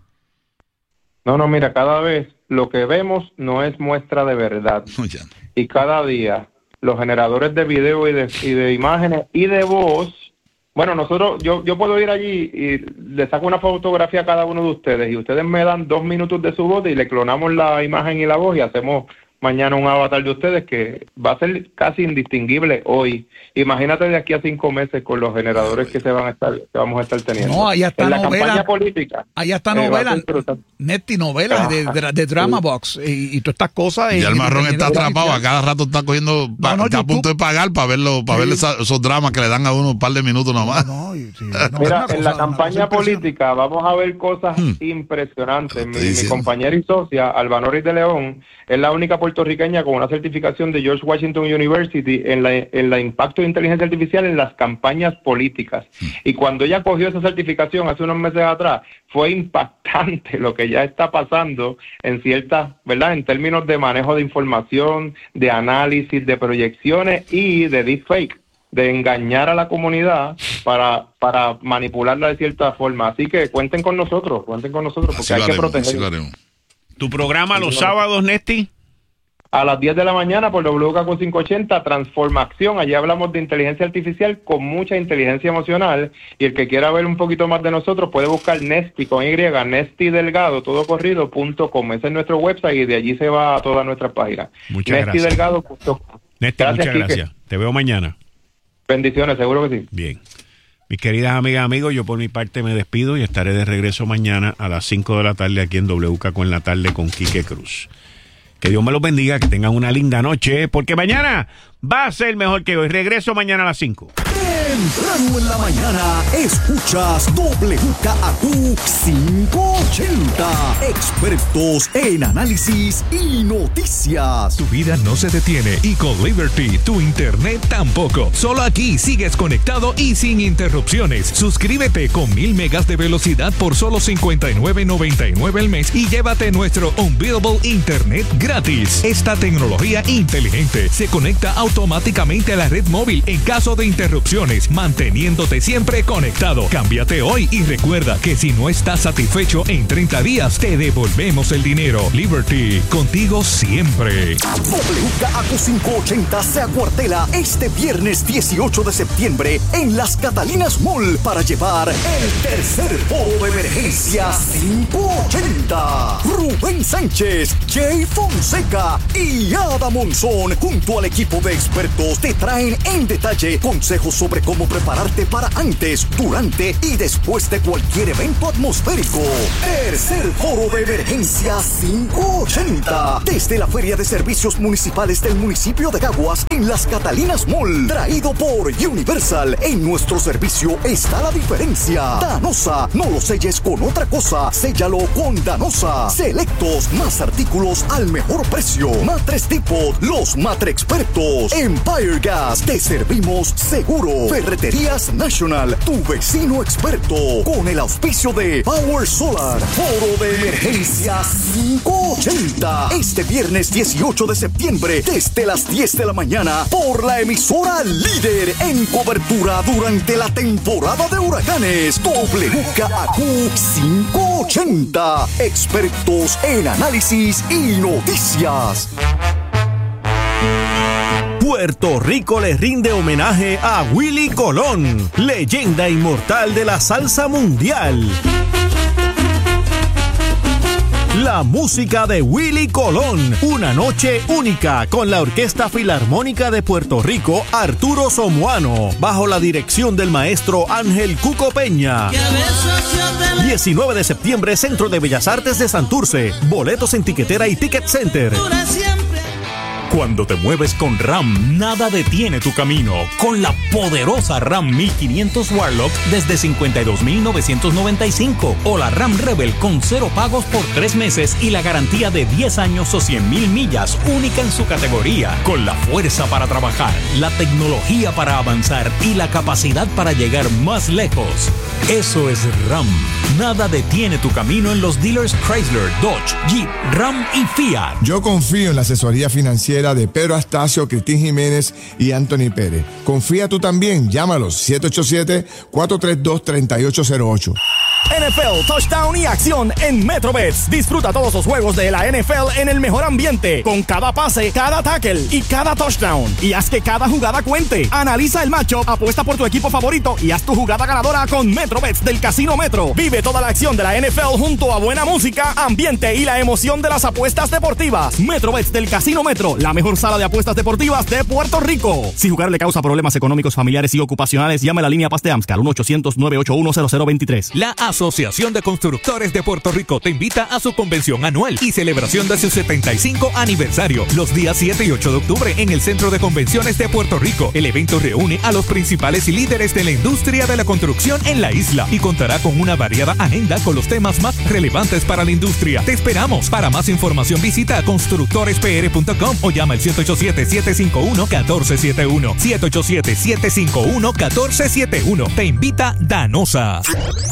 No, no, mira, cada vez lo que vemos no es muestra de verdad. Ya. Y cada día los generadores de video y de, y de imágenes y de voz, bueno, nosotros, yo, yo puedo ir allí y le saco una fotografía a cada uno de ustedes y ustedes me dan dos minutos de su voz y le clonamos la imagen y la voz y hacemos mañana un avatar de ustedes que va a ser casi indistinguible hoy. Imagínate de aquí a cinco meses con los generadores que se van a estar, que vamos a estar teniendo. No, ahí está en la novela. campaña política. Allá está eh, va a novela, ser brutal. Neti, novelas de, de, de Drama Box y, y todas estas cosas. Y eh, el marrón está dependiendo de la atrapado, a necesidad. cada rato está cogiendo, pa- No, no, está a YouTube. punto de pagar para verlo, para ver esa- esos dramas que le dan a uno un par de minutos nomás. No, y- sí, no, es Mira, una cosa- en la una campaña cosa impresionante. política vamos a ver cosas impresionantes. Te Mi, estoy mi diciendo. compañera y socia, Albanoris de León, es la única puertorriqueña con una certificación de George Washington University en la, en la impacto de inteligencia artificial en las campañas políticas. Y cuando ella cogió esa certificación hace unos meses atrás, fue impactante lo que ya está pasando en ciertas, ¿verdad? En términos de manejo de información, de análisis, de proyecciones y de deepfake, de engañar a la comunidad para, para manipularla de cierta forma. Así que cuenten con nosotros, cuenten con nosotros, porque Así hay lo que haremos, así proteger. lo haremos. ¿Tu programa los sábados, Nesti? A las diez de la mañana por W K Q quinientos ochenta, Transformación. Allí hablamos de inteligencia artificial con mucha inteligencia emocional. Y el que quiera ver un poquito más de nosotros puede buscar Nesti con Y, Nesti Delgado, todo corrido punto com. Ese es nuestro website y de allí se va a todas nuestras páginas. Muchas Nesti gracias. Delgado punto com. Nesti, muchas Quique. gracias. Te veo mañana. Bendiciones, seguro que sí. Bien. Mis queridas amigas, amigos, yo por mi parte me despido y estaré de regreso mañana a las cinco de la tarde aquí en W K Q en la tarde con Quique Cruz. Que Dios me los bendiga, que tengan una linda noche, porque mañana va a ser mejor que hoy. Regreso mañana a las cinco. Temprano en la mañana escuchas W K Q quinientos ochenta. Expertos en análisis y noticias. Tu vida no se detiene y con Liberty tu internet tampoco. Solo aquí sigues conectado y sin interrupciones. Suscríbete con mil megas de velocidad por solo cincuenta y nueve noventa y nueve al mes y llévate nuestro Unbeatable Internet gratis. Esta tecnología inteligente se conecta automáticamente a la red móvil en caso de interrupciones meses, manteniéndote siempre conectado. Cámbiate hoy y recuerda que si no estás satisfecho en treinta días, te devolvemos el dinero. Liberty, contigo siempre. W K A Q quinientos ochenta se acuartela este viernes dieciocho de septiembre en Las Catalinas Mall para llevar el tercer foro de emergencia quinientos ochenta. Rubén Sánchez, Jay Fonseca y Ada Monzón junto al equipo de expertos te traen en detalle consejos sobre cómo prepararte para antes, durante y después de cualquier evento atmosférico. Tercer foro de emergencia quinientos ochenta desde la Feria de Servicios Municipales del municipio de Caguas en Las Catalinas Mall, traído por Universal. En nuestro servicio está la diferencia. Danosa, no lo selles con otra cosa, séllalo con Danosa. Selectos, más artículos al mejor precio. Matres Depot, los matre expertos. Empire Gas, te servimos seguro. Ferreterías National, tu vecino experto. Con el auspicio de Power Solar. Foro de emergencia quinientos ochenta. Este viernes dieciocho de septiembre, desde las diez de la mañana, por la emisora líder en cobertura durante la temporada de huracanes. W K A Q quinientos ochenta. Expertos en análisis y noticias. Puerto Rico le rinde homenaje a Willie Colón, leyenda inmortal de la salsa mundial. La música de Willie Colón, una noche única con la Orquesta Filarmónica de Puerto Rico, Arturo Somoano, bajo la dirección del maestro Ángel Cuco Peña. diecinueve de septiembre, Centro de Bellas Artes de Santurce. Boletos en Tiquetera y Ticket Center. Cuando te mueves con RAM, nada detiene tu camino. Con la poderosa RAM mil quinientos Warlock desde cincuenta y dos mil novecientos noventa y cinco. O la RAM Rebel con cero pagos por tres meses y la garantía de diez años o cien mil millas, única en su categoría. Con la fuerza para trabajar, la tecnología para avanzar y la capacidad para llegar más lejos. Eso es RAM. Nada detiene tu camino en los dealers Chrysler, Dodge, Jeep, Ram y Fiat. Yo confío en la asesoría financiera de Pedro Astacio, Cristín Jiménez y Anthony Pérez. Confía tú también. Llámalos siete ocho siete, cuatro tres dos, tres ocho cero ocho. N F L Touchdown y acción en MetroBets. Disfruta todos los juegos de la N F L en el mejor ambiente, con cada pase, cada tackle y cada touchdown. Y haz que cada jugada cuente. Analiza el matchup, apuesta por tu equipo favorito y haz tu jugada ganadora con MetroBets del Casino Metro. Vive toda la acción de la N F L junto a buena música, ambiente y la emoción de las apuestas deportivas. MetroBets del Casino Metro, la mejor sala de apuestas deportivas de Puerto Rico. Si jugar le causa problemas económicos, familiares y ocupacionales, llame a la línea Paz de AMSCAR uno ochocientos, nueve ocho uno, cero cero dos tres. La Asociación de Constructores de Puerto Rico te invita a su convención anual y celebración de su setenta y cinco aniversario, los días siete y ocho de octubre en el Centro de Convenciones de Puerto Rico. El evento reúne a los principales líderes de la industria de la construcción en la isla y contará con una variada agenda con los temas más relevantes para la industria. Te esperamos. Para más información visita constructores p r punto com o llama al siete ocho siete, siete cinco uno, uno cuatro siete uno. siete ocho siete, siete cinco uno, uno cuatro siete uno. Te invita Danosa.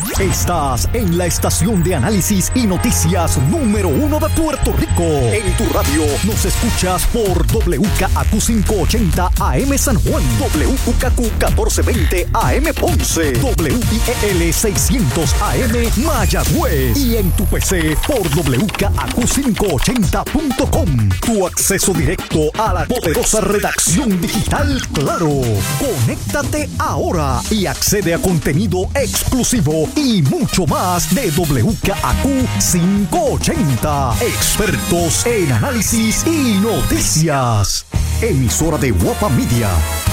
Estás en la estación de análisis y noticias número uno de Puerto Rico. En tu radio nos escuchas por W K A Q quinientos ochenta A M San Juan, W U K Q catorce veinte A M Ponce, W I E L seiscientos A M Mayagüez y en tu P C por W K A Q quinientos ochenta punto com. Tu acceso directo a la poderosa redacción digital Claro. Conéctate ahora y accede a contenido exclusivo y mucho más de W K A Q quinientos ochenta. Expertos en análisis y noticias. Emisora de Guapa Media.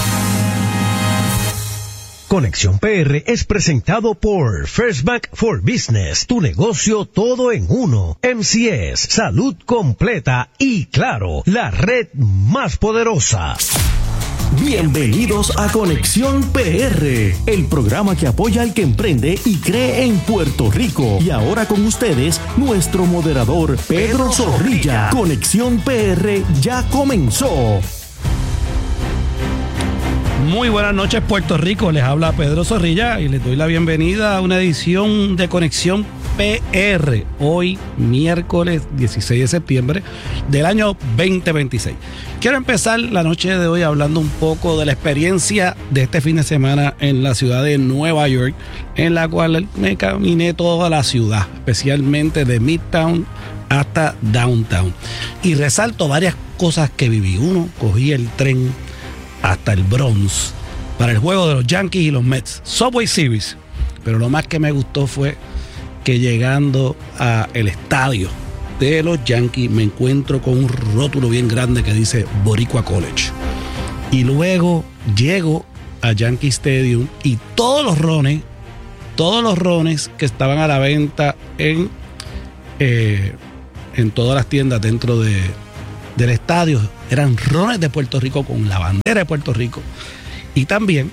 Conexión P R es presentado por First Bank for Business, tu negocio todo en uno. M C S, salud completa y Claro, la red más poderosa. Bienvenidos a Conexión P R, el programa que apoya al que emprende y cree en Puerto Rico. Y ahora con ustedes, nuestro moderador, Pedro Zorrilla. Conexión P R ya comenzó. Muy buenas noches, Puerto Rico. Les habla Pedro Zorrilla y les doy la bienvenida a una edición de Conexión P R, hoy miércoles dieciséis de septiembre del año veinte veintiséis. Quiero empezar la noche de hoy hablando un poco de la experiencia de este fin de semana en la ciudad de Nueva York, en la cual me caminé toda la ciudad, especialmente de Midtown hasta Downtown. Y resalto varias cosas que viví. Uno, cogí el tren hasta el Bronx para el juego de los Yankees y los Mets, Subway Series. Pero lo más que me gustó fue que llegando al estadio de los Yankees me encuentro con un rótulo bien grande que dice Boricua College. Y luego llego a Yankee Stadium y todos los rones, todos los rones que estaban a la venta en, eh, en todas las tiendas dentro de, del estadio eran rones de Puerto Rico con la bandera de Puerto Rico. Y también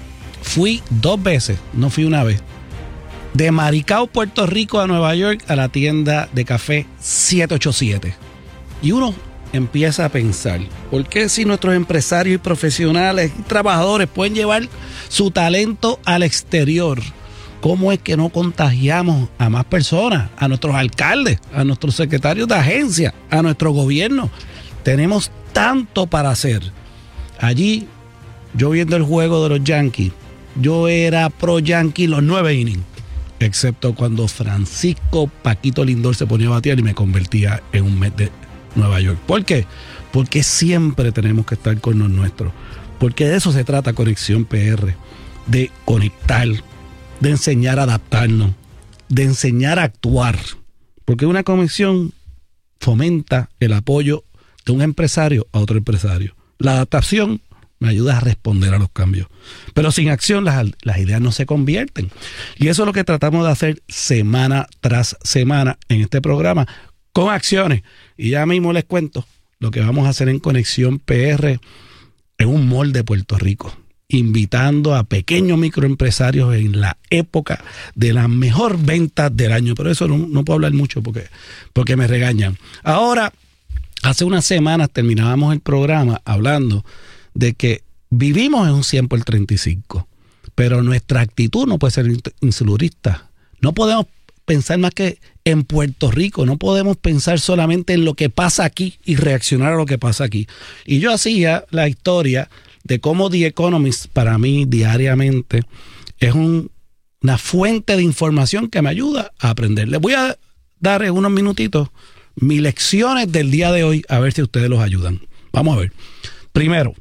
fui dos veces, no fui una vez, de Maricao, Puerto Rico a Nueva York a la tienda de café siete ochenta y siete. Y uno empieza a pensar, ¿por qué si nuestros empresarios y profesionales y trabajadores pueden llevar su talento al exterior? ¿Cómo es que no contagiamos a más personas, a nuestros alcaldes, a nuestros secretarios de agencia, a nuestro gobierno? Tenemos tanto para hacer. Allí, yo viendo el juego de los Yankees, yo era pro Yankee los nueve innings, excepto cuando Francisco Paquito Lindor se ponía a batear y me convertía en un Met de Nueva York. ¿Por qué? Porque siempre tenemos que estar con los nuestros. Porque de eso se trata Conexión P R, de conectar, de enseñar a adaptarnos, de enseñar a actuar. Porque una conexión fomenta el apoyo de un empresario a otro empresario. La adaptación me ayuda a responder a los cambios. Pero sin acción las, las ideas no se convierten. Y eso es lo que tratamos de hacer semana tras semana en este programa, con acciones. Y ya mismo les cuento lo que vamos a hacer en Conexión P R en un mall de Puerto Rico, invitando a pequeños microempresarios en la época de la mejor venta del año. Pero eso no, no puedo hablar mucho porque, porque me regañan. Ahora, hace unas semanas terminábamos el programa hablando de que vivimos en un cien por treinta y cinco, pero nuestra actitud no puede ser insulurista. No podemos pensar más que en Puerto Rico, no podemos pensar solamente en lo que pasa aquí y reaccionar a lo que pasa aquí. Y yo hacía la historia de cómo The Economist para mí diariamente es un, una fuente de información que me ayuda a aprender. Les voy a dar en unos minutitos mis lecciones del día de hoy, a ver si ustedes los ayudan. Vamos a ver. Primero,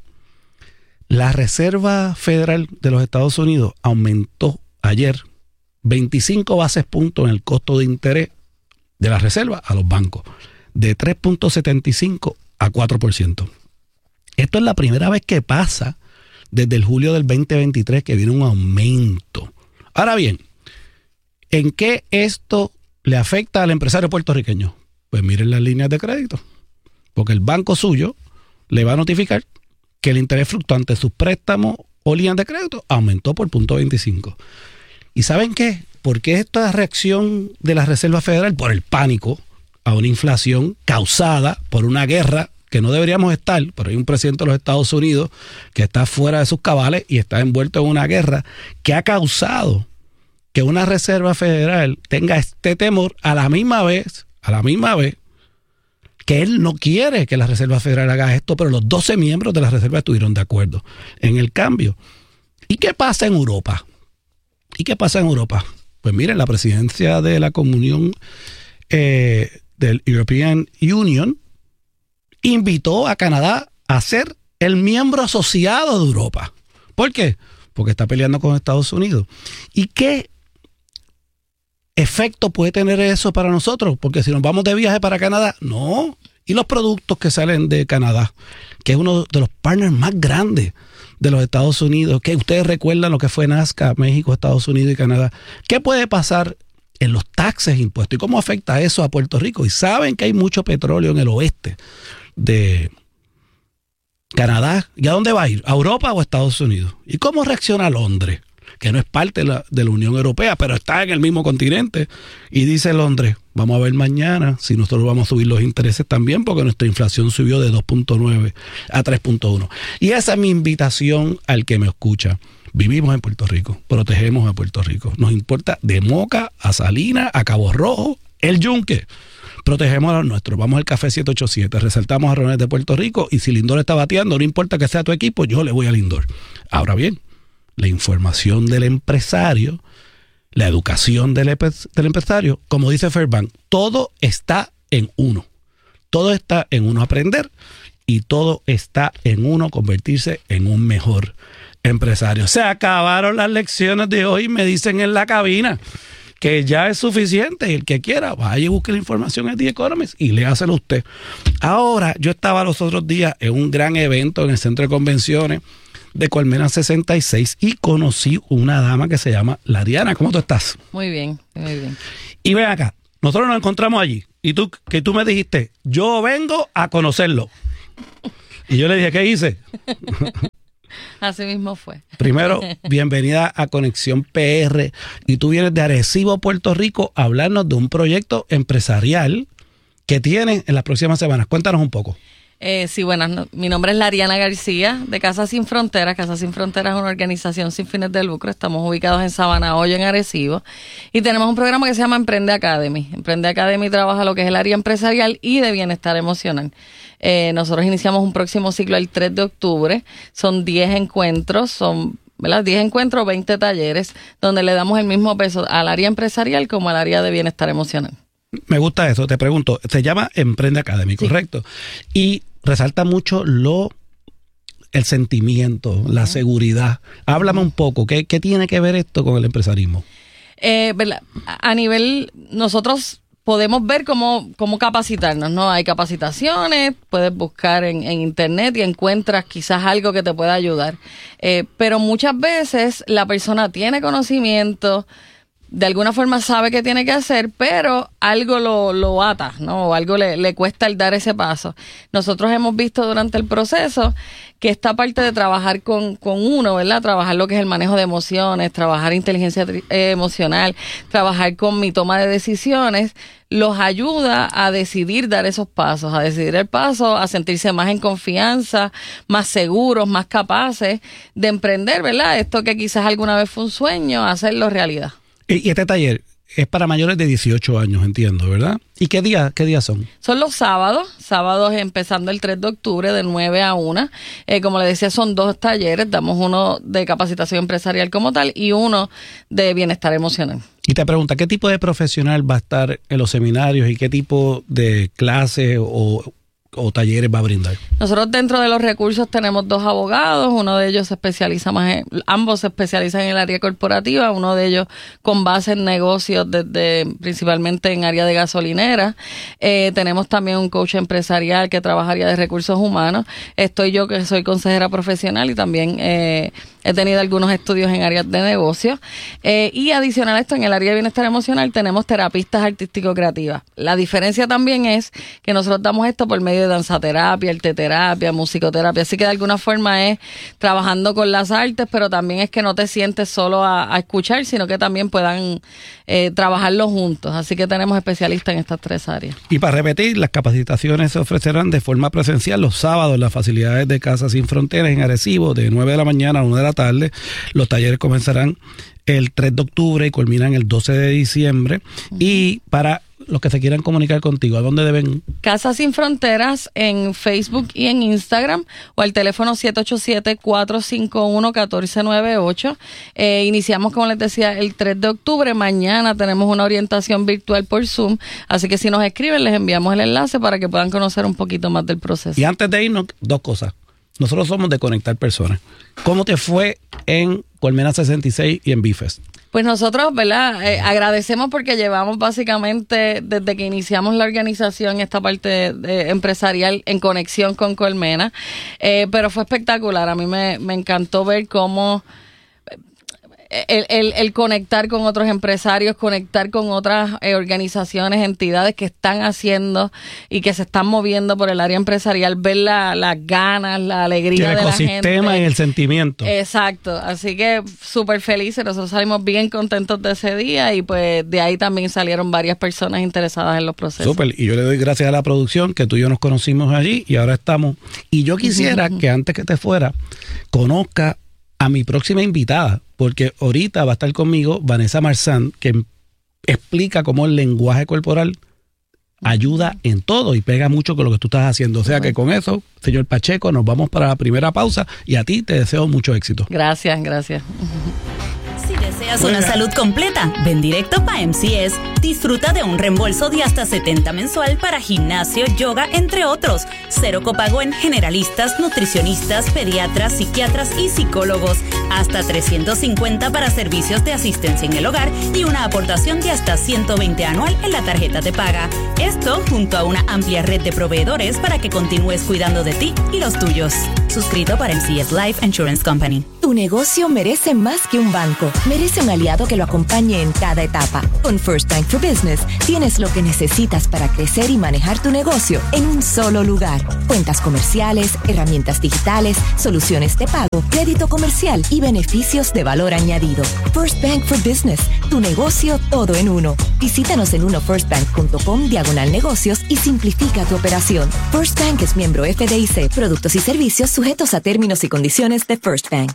la Reserva Federal de los Estados Unidos aumentó ayer veinticinco bases puntos en el costo de interés de la reserva a los bancos, de tres punto setenta y cinco a cuatro por ciento. Esto es la primera vez que pasa desde el julio del veinte veintitrés que viene un aumento. Ahora bien, ¿en qué esto le afecta al empresario puertorriqueño? Pues miren las líneas de crédito, porque el banco suyo le va a notificar que el interés fluctuante de sus préstamos o líneas de crédito aumentó por punto veinticinco. ¿Y saben qué? ¿Por qué esta reacción de la Reserva Federal? Por el pánico a una inflación causada por una guerra que no deberíamos estar, pero hay un presidente de los Estados Unidos que está fuera de sus cabales y está envuelto en una guerra que ha causado que una Reserva Federal tenga este temor a la misma vez, a la misma vez, que él no quiere que la Reserva Federal haga esto, pero los doce miembros de la Reserva estuvieron de acuerdo en el cambio. ¿Y qué pasa en Europa? ¿Y qué pasa en Europa? Pues miren, la presidencia de la Comunión eh, del European Union invitó a Canadá a ser el miembro asociado de Europa. ¿Por qué? Porque está peleando con Estados Unidos. ¿Y qué efecto puede tener eso para nosotros? Porque si nos vamos de viaje para Canadá, no. Y los productos que salen de Canadá, que es uno de los partners más grandes de los Estados Unidos, que ustedes recuerdan lo que fue NASCA, México, Estados Unidos y Canadá. ¿Qué puede pasar en los taxes e impuestos? ¿Y cómo afecta eso a Puerto Rico? Y saben que hay mucho petróleo en el oeste de Canadá. ¿Y a dónde va a ir? ¿A Europa o a Estados Unidos? ¿Y cómo reacciona Londres? Que no es parte de la, de la Unión Europea, pero está en el mismo continente. Y dice Londres, vamos a ver mañana si nosotros vamos a subir los intereses también, porque nuestra inflación subió de dos punto nueve a tres punto uno. Y esa es mi invitación al que me escucha. Vivimos en Puerto Rico, protegemos a Puerto Rico. Nos importa de Moca a Salinas, a Cabo Rojo, el Yunque. Protegemos a los nuestros. Vamos al Café siete ocho siete, resaltamos a Ronald de Puerto Rico y si Lindor está bateando, no importa que sea tu equipo, yo le voy a Lindor. Ahora bien, la información del empresario, la educación del, del empresario, como dice Fairbank, todo está en uno. Todo está en uno aprender y todo está en uno convertirse en un mejor empresario. Se acabaron las lecciones de hoy, me dicen en la cabina que ya es suficiente. El que quiera, vaya y busque la información en The Economist y léaselo usted. Ahora, yo estaba los otros días en un gran evento en el Centro de Convenciones de Colmena sesenta y seis y conocí una dama que se llama Lariana. ¿Cómo tú estás? Muy bien, muy bien. Y ven acá, nosotros nos encontramos allí y tú, que tú me dijiste, yo vengo a conocerlo. Y yo le dije, ¿qué hice? Así mismo fue. Primero, bienvenida a Conexión P R. Y tú vienes de Arecibo, Puerto Rico, a hablarnos de un proyecto empresarial que tienen en las próximas semanas. Cuéntanos un poco. Eh, sí, bueno, no, mi nombre es Lariana García, de Casa Sin Fronteras. Casa Sin Fronteras es una organización sin fines de lucro. Estamos ubicados en Sabana Hoyo, en Arecibo. Y tenemos un programa que se llama Emprende Academy. Emprende Academy trabaja lo que es el área empresarial y de bienestar emocional. Eh, nosotros iniciamos un próximo ciclo el tres de octubre. Son diez encuentros, son ¿verdad? diez encuentros, veinte talleres, donde le damos el mismo peso al área empresarial como al área de bienestar emocional. Me gusta eso, te pregunto, se llama Emprende Academy, sí. ¿Correcto? Y resalta mucho lo el sentimiento, la seguridad. Háblame un poco, ¿qué, qué tiene que ver esto con el empresarismo? Eh, a nivel, nosotros podemos ver cómo, cómo capacitarnos, ¿no? Hay capacitaciones, puedes buscar en, en internet y encuentras quizás algo que te pueda ayudar. Eh, pero muchas veces la persona tiene conocimiento, de alguna forma sabe qué tiene que hacer, pero algo lo, lo ata, ¿no? O algo le, le cuesta el dar ese paso. Nosotros hemos visto durante el proceso que esta parte de trabajar con, con uno, ¿verdad? Trabajar lo que es el manejo de emociones, trabajar inteligencia eh, emocional, trabajar con mi toma de decisiones, los ayuda a decidir dar esos pasos, a decidir el paso, a sentirse más en confianza, más seguros, más capaces de emprender, ¿verdad? Esto que quizás alguna vez fue un sueño, hacerlo realidad. Y este taller es para mayores de dieciocho años, entiendo, ¿verdad? ¿Y qué días qué días son? Son los sábados, sábados empezando el tres de octubre de nueve a una. Eh, como le decía, son dos talleres, damos uno de capacitación empresarial como tal y uno de bienestar emocional. Y te pregunta, ¿qué tipo de profesional va a estar en los seminarios y qué tipo de clases o... o talleres va a brindar? Nosotros dentro de los recursos tenemos dos abogados, uno de ellos se especializa más en, ambos se especializan en el área corporativa, uno de ellos con base en negocios desde principalmente en área de gasolinera. Eh, tenemos también un coach empresarial que trabaja área de recursos humanos. Estoy yo que soy consejera profesional y también eh, he tenido algunos estudios en áreas de negocios. Eh, y adicional a esto, en el área de bienestar emocional tenemos terapistas artístico-creativas. La diferencia también es que nosotros damos esto por medio de danzaterapia, arteterapia, musicoterapia, así que de alguna forma es trabajando con las artes, pero también es que no te sientes solo a, a escuchar, sino que también puedan eh, trabajarlo juntos, así que tenemos especialistas en estas tres áreas. Y para repetir, las capacitaciones se ofrecerán de forma presencial los sábados en las facilidades de Casa Sin Fronteras en Arecibo, de nueve de la mañana a una de la tarde. Los talleres comenzarán el tres de octubre y culminan el doce de diciembre. Uh-huh. Y para los que se quieran comunicar contigo, ¿a dónde deben? Casa Sin Fronteras en Facebook y en Instagram o al teléfono siete ocho siete, cuatro cinco uno, uno cuatro nueve ocho. Eh, iniciamos, como les decía, el tres de octubre. Mañana tenemos una orientación virtual por Zoom, así que si nos escriben les enviamos el enlace para que puedan conocer un poquito más del proceso. Y antes de irnos, dos cosas. Nosotros somos de conectar personas. ¿Cómo te fue en Colmena sesenta y seis y en B-Fest? Pues nosotros, ¿verdad? Eh, agradecemos porque llevamos básicamente desde que iniciamos la organización esta parte de, de empresarial en conexión con Colmena, eh, pero fue espectacular. A mí me, me encantó ver cómo el, el, el conectar con otros empresarios, conectar con otras eh, organizaciones, entidades que están haciendo y que se están moviendo por el área empresarial, ver la, las ganas, la alegría de la gente. El ecosistema y el sentimiento. Exacto, así que súper felices, nosotros salimos bien contentos de ese día y pues de ahí también salieron varias personas interesadas en los procesos. Súper, y yo le doy gracias a la producción que tú y yo nos conocimos allí y ahora estamos. Y yo quisiera uh-huh. que antes que te fuera, conozca a mi próxima invitada, porque ahorita va a estar conmigo Vanessa Marzán, que explica cómo el lenguaje corporal ayuda en todo y pega mucho con lo que tú estás haciendo. O sea que con eso, señor Pacheco, nos vamos para la primera pausa y a ti te deseo mucho éxito. Gracias, gracias. Si deseas una salud completa, ven directo para M C S. Disfruta de un reembolso de hasta setenta mensual para gimnasio, yoga, entre otros. Cero copago en generalistas, nutricionistas, pediatras, psiquiatras y psicólogos. Hasta trescientos cincuenta para servicios de asistencia en el hogar y una aportación de hasta ciento veinte anual en la tarjeta de paga. Esto junto a una amplia red de proveedores para que continúes cuidando de ti y los tuyos. Suscrito para M C S Life Insurance Company. Tu negocio merece más que un banco. Merece un aliado que lo acompañe en cada etapa. Con First Bank for Business tienes lo que necesitas para crecer y manejar tu negocio en un solo lugar. Cuentas comerciales, herramientas digitales, soluciones de pago, crédito comercial y beneficios de valor añadido. First Bank for Business, tu negocio todo en uno. Visítanos en uno first bank punto com diagonal negocios y simplifica tu operación. First Bank es miembro F D I C. Productos y servicios sujetos a términos y condiciones de First Bank.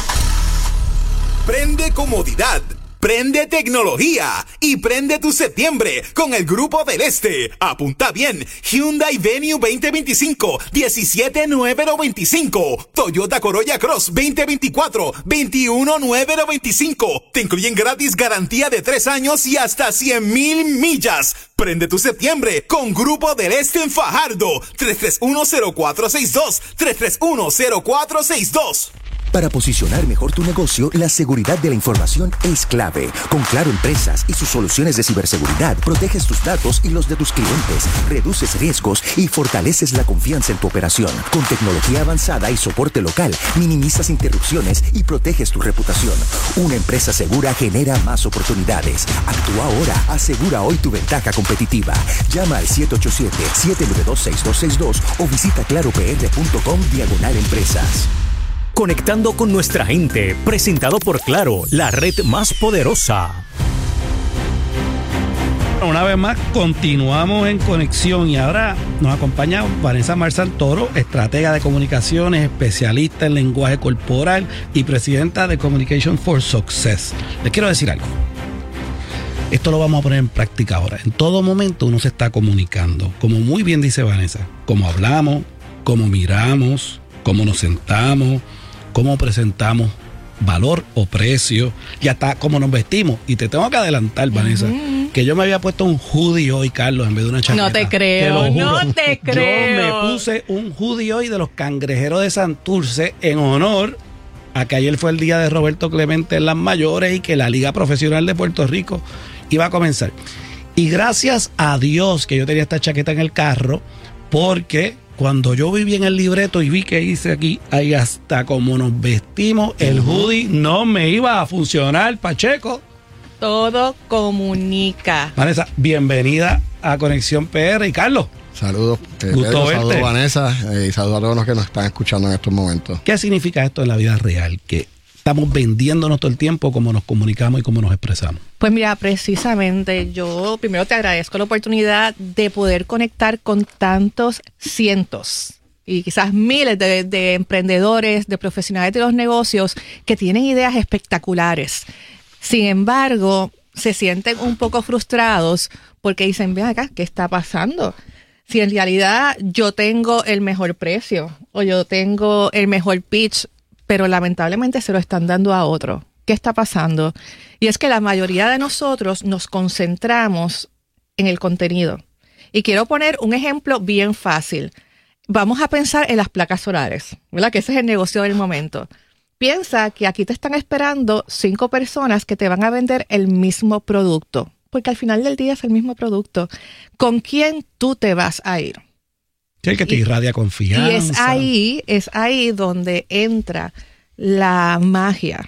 Prende comodidad, prende tecnología y prende tu septiembre con el Grupo del Este. Apunta bien, Hyundai Venue veinte veinticinco, diecisiete mil novecientos veinticinco, Toyota Corolla Cross veinte veinticuatro, veintiuno mil novecientos veinticinco. Te incluyen gratis garantía de tres años y hasta cien mil millas. Prende tu septiembre con Grupo del Este en Fajardo. tres tres uno cero cuatro seis dos, tres tres uno cero cuatro seis dos. Para posicionar mejor tu negocio, la seguridad de la información es clave. Con Claro Empresas y sus soluciones de ciberseguridad, proteges tus datos y los de tus clientes, reduces riesgos y fortaleces la confianza en tu operación. Con tecnología avanzada y soporte local, minimizas interrupciones y proteges tu reputación. Una empresa segura genera más oportunidades. Actúa ahora, asegura hoy tu ventaja competitiva. Llama al siete ocho siete, siete nueve dos, seis dos seis dos o visita claro p r punto com diagonal empresas. Conectando con nuestra gente, presentado por Claro, la red más poderosa. Una vez más, continuamos en conexión y ahora nos acompaña Vanessa Marzán Toro, estratega de comunicaciones, especialista en lenguaje corporal y presidenta de Communication for Success. Les quiero decir algo. Esto lo vamos a poner en práctica ahora. En todo momento uno se está comunicando, como muy bien dice Vanessa, cómo hablamos, cómo miramos, cómo nos sentamos, cómo presentamos valor o precio y hasta cómo nos vestimos. Y te tengo que adelantar, Vanessa, uh-huh. que yo me había puesto un hoodie hoy, Carlos, en vez de una chaqueta. No te creo, te no te creo. Yo me puse un hoodie hoy de los Cangrejeros de Santurce en honor a que ayer fue el día de Roberto Clemente en las mayores y que la Liga Profesional de Puerto Rico iba a comenzar. Y gracias a Dios que yo tenía esta chaqueta en el carro, porque cuando yo vi bien el libreto y vi que hice aquí, ahí hasta como nos vestimos, el hoodie no me iba a funcionar, Pacheco. Todo comunica. Vanessa, bienvenida a Conexión P R. Y Carlos. Saludos, eh, Gusto Pedro, verte. saludos Vanessa eh, y saludos a todos los que nos están escuchando en estos momentos. ¿Qué significa esto en la vida real? Que estamos vendiéndonos todo el tiempo cómo nos comunicamos y cómo nos expresamos. Pues mira, precisamente yo primero te agradezco la oportunidad de poder conectar con tantos cientos y quizás miles de, de emprendedores, de profesionales de los negocios que tienen ideas espectaculares. Sin embargo, se sienten un poco frustrados porque dicen, ven acá, ¿qué está pasando? Si en realidad yo tengo el mejor precio o yo tengo el mejor pitch, pero lamentablemente se lo están dando a otro. ¿Qué está pasando? Y es que la mayoría de nosotros nos concentramos en el contenido. Y quiero poner un ejemplo bien fácil. Vamos a pensar en las placas solares, ¿verdad? Que ese es el negocio del momento. Piensa que aquí te están esperando cinco personas que te van a vender el mismo producto, porque al final del día es el mismo producto. ¿Con quién tú te vas a ir? Sí, que te y, irradia confianza. Y es ahí, es ahí donde entra la magia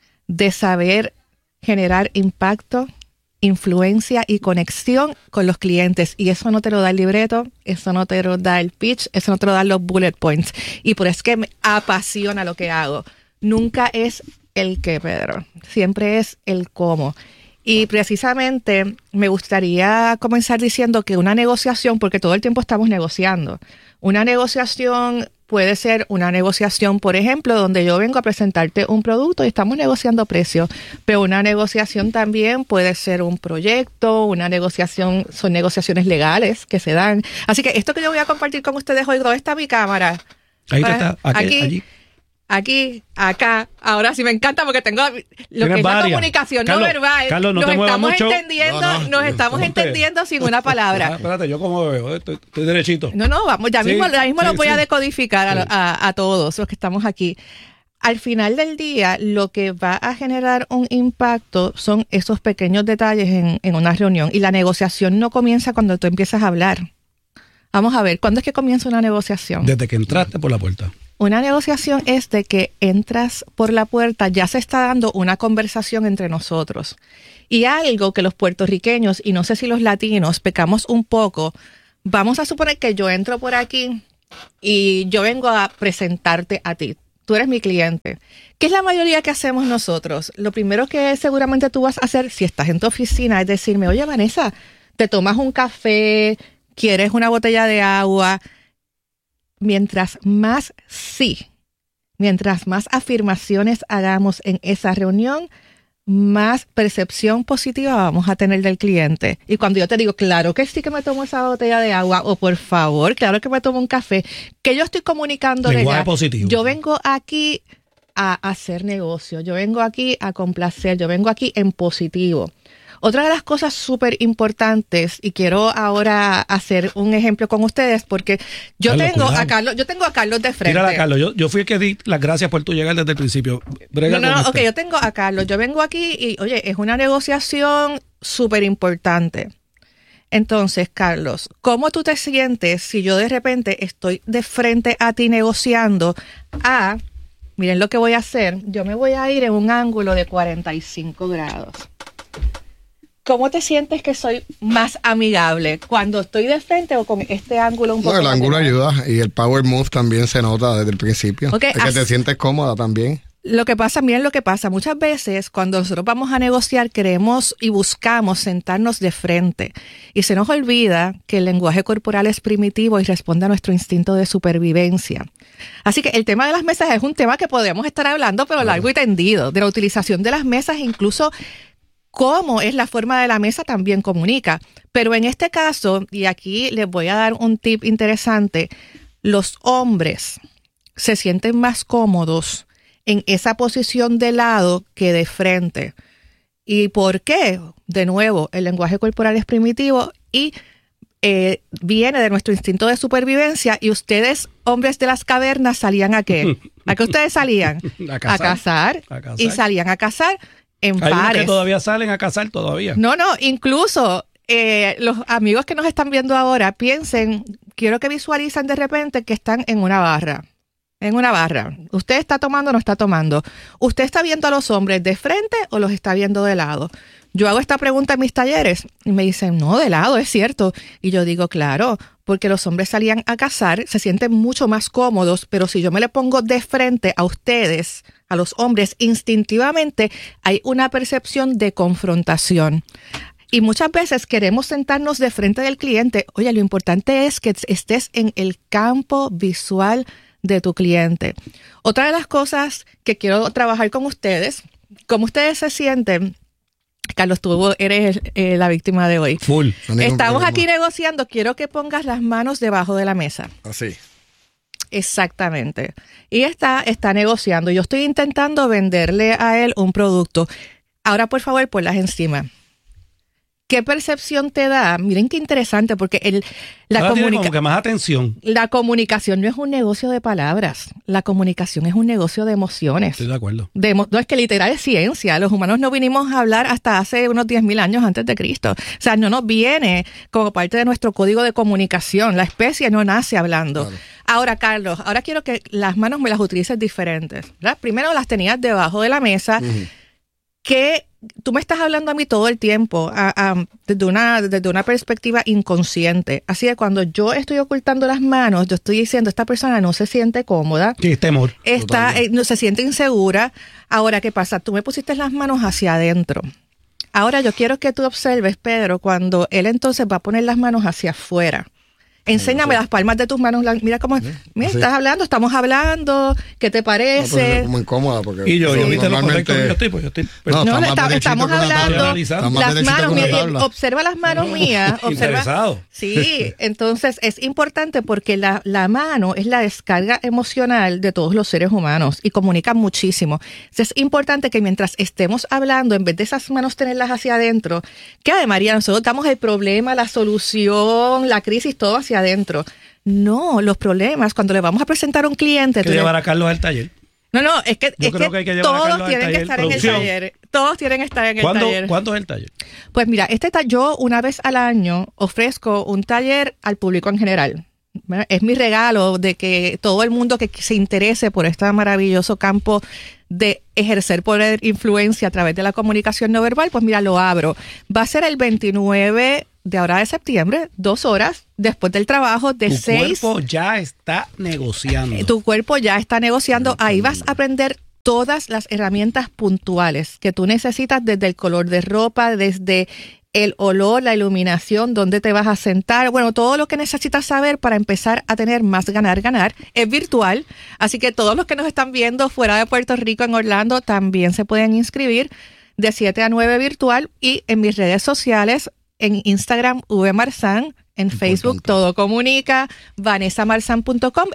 de saber generar impacto, influencia y conexión con los clientes. Y eso no te lo da el libreto, eso no te lo da el pitch, eso no te lo dan los bullet points. Y por eso es que me apasiona lo que hago. Nunca es el qué, Pedro. Siempre es el cómo. Y precisamente me gustaría comenzar diciendo que una negociación, porque todo el tiempo estamos negociando, una negociación puede ser una negociación, por ejemplo, donde yo vengo a presentarte un producto y estamos negociando precios, pero una negociación también puede ser un proyecto, una negociación, son negociaciones legales que se dan. Así que esto que yo voy a compartir con ustedes hoy, ¿dónde está mi cámara? Ahí está, aquí, aquí, allí. Aquí, acá. Ahora sí me encanta porque tengo lo que es varias. la comunicación Carlos, no verbal. Carlos, no nos te muevas estamos mucho. entendiendo, No, no, nos estamos ponte. entendiendo sin una palabra. Ah, espérate, yo como veo, estoy, estoy derechito. No, no, vamos, ya Sí, mismo, ya mismo sí, los voy sí. a decodificar a, Sí. a, a todos los que estamos aquí. Al final del día, lo que va a generar un impacto son esos pequeños detalles en, en una reunión. Y la negociación no comienza cuando tú empiezas a hablar. Vamos a ver, ¿cuándo es que comienza una negociación? Desde que entraste por la puerta. Una negociación es de que entras por la puerta, ya se está dando una conversación entre nosotros. Y algo que los puertorriqueños, y no sé si los latinos, pecamos un poco, vamos a suponer que yo entro por aquí y yo vengo a presentarte a ti. Tú eres mi cliente. ¿Qué es la mayoría que hacemos nosotros? Lo primero que seguramente tú vas a hacer, si estás en tu oficina, es decirme, oye, Vanessa, te tomas un café, quieres una botella de agua. Mientras más sí, mientras más afirmaciones hagamos en esa reunión, más percepción positiva vamos a tener del cliente. Y cuando yo te digo, claro que sí que me tomo esa botella de agua, o por favor, claro que me tomo un café, que yo estoy comunicándole Lenguaje ya. positivo. Yo vengo aquí a hacer negocio, yo vengo aquí a complacer, yo vengo aquí en positivo. Otra de las cosas súper importantes, y quiero ahora hacer un ejemplo con ustedes, porque yo Carlos, tengo cuidado. a Carlos, yo tengo a Carlos de frente. Tírala, Carlos. Yo, yo fui el que di las gracias por tu llegar desde el principio. Brega No, no, con no, ok, este. yo tengo a Carlos, yo vengo aquí y, oye, es una negociación súper importante. Entonces, Carlos, ¿cómo tú te sientes si yo de repente estoy de frente a ti negociando a, miren lo que voy a hacer, yo me voy a ir en un ángulo de cuarenta y cinco grados? ¿Cómo te sientes que soy más amigable? ¿Cuando estoy de frente o con este ángulo un poco No, el más ángulo de- ayuda y el power move también se nota desde el principio. Ok, es que as- te sientes cómoda también. Lo que pasa, miren lo que pasa. Muchas veces cuando nosotros vamos a negociar queremos y buscamos sentarnos de frente y se nos olvida que el lenguaje corporal es primitivo y responde a nuestro instinto de supervivencia. Así que el tema de las mesas es un tema que podemos estar hablando, pero largo y tendido, de la utilización de las mesas, incluso cómo es la forma de la mesa también comunica. Pero en este caso, y aquí les voy a dar un tip interesante, los hombres se sienten más cómodos en esa posición de lado que de frente. ¿Y por qué? De nuevo, el lenguaje corporal es primitivo y eh, viene de nuestro instinto de supervivencia. Y ustedes, hombres de las cavernas, ¿salían a qué? ¿A qué ustedes salían? A cazar. A cazar. A cazar. Y salían a cazar en Hay unos pares. que todavía salen a cazar todavía. No, no, incluso eh, los amigos que nos están viendo ahora, piensen, quiero que visualicen de repente que están en una barra. En una barra. ¿Usted está tomando o no está tomando? ¿Usted está viendo a los hombres de frente o los está viendo de lado? Yo hago esta pregunta en mis talleres y me dicen, no, de lado, es cierto. Y yo digo, claro, porque los hombres salían a cazar, se sienten mucho más cómodos, pero si yo me le pongo de frente a ustedes, a los hombres, instintivamente hay una percepción de confrontación. Y muchas veces queremos sentarnos de frente del cliente. Oye, lo importante es que estés en el campo visual de tu cliente. Otra de las cosas que quiero trabajar con ustedes, ¿cómo ustedes se sienten? Carlos, tú eres eh, la víctima de hoy. Full. Estamos aquí negociando. Quiero que pongas las manos debajo de la mesa. Así. Exactamente. Y está, está negociando. Yo estoy intentando venderle a él un producto. Ahora, por favor, ponlas encima. ¿Qué percepción te da? Miren qué interesante, porque el, la, Ahora tiene comunica- como que más atención. la comunicación no es un negocio de palabras. La comunicación es un negocio de emociones. Estoy de acuerdo. De emo- no, es que literal es ciencia. Los humanos no vinimos a hablar hasta hace unos diez mil años antes de Cristo. O sea, no nos viene como parte de nuestro código de comunicación. La especie no nace hablando. Claro. Ahora, Carlos, ahora quiero que las manos me las utilices diferentes, ¿verdad? Primero las tenías debajo de la mesa. Uh-huh. Que tú me estás hablando a mí todo el tiempo a, a, desde, una, desde una perspectiva inconsciente. Así que cuando yo estoy ocultando las manos, yo estoy diciendo, esta persona no se siente cómoda. Sí, temor. Está, eh, no se siente insegura. Ahora, ¿qué pasa? Tú me pusiste las manos hacia adentro. Ahora yo quiero que tú observes, Pedro, cuando él entonces va a poner las manos hacia afuera. Enséñame las palmas de tus manos. Mira cómo mira, Así. estás hablando, estamos hablando. ¿Qué te No, pues, parece? es como incómoda porque Y yo, yo no, viste lo normalmente- correcto que yo estoy, pues yo estoy. No, No, está está- más derechito estamos que una hablando tabla. Está más las derechito manos. que una Mira, tabla. observa las manos mías. Observa. Interesado. Sí, entonces es importante porque la, la mano es la descarga emocional de todos los seres humanos y comunica muchísimo. Entonces es importante que mientras estemos hablando, en vez de esas manos tenerlas hacia adentro, que de María, nosotros damos el problema, la solución, la crisis, todo hacia adentro. No, los problemas, cuando le vamos a presentar a un cliente... Hay que tú le- llevar a Carlos al taller. No, no, es que, Yo es creo que que hay que llevar a todos Carlos al tienen que taller, estar producción. en el taller. Todos tienen que estar en el ¿Cuándo, taller. ¿Cuándo es el taller? Pues mira, este ta- yo una vez al año ofrezco un taller al público en general. ¿Verdad? Es mi regalo de que todo el mundo que se interese por este maravilloso campo de ejercer poder, influencia a través de la comunicación no verbal, pues mira, lo abro. Va a ser el veintinueve de ahora de septiembre, dos horas después del trabajo de Tu seis. cuerpo ya está negociando. Tu cuerpo ya está negociando. Ahí vas a aprender todas las herramientas puntuales que tú necesitas, desde el color de ropa, desde el olor, la iluminación, dónde te vas a sentar, bueno, todo lo que necesitas saber para empezar a tener más ganar, ganar. Es virtual, así que todos los que nos están viendo fuera de Puerto Rico, en Orlando, también se pueden inscribir de siete a nueve virtual, y en mis redes sociales, en Instagram, V Marzán, en Facebook, Todo Comunica, vanessa marzán punto com.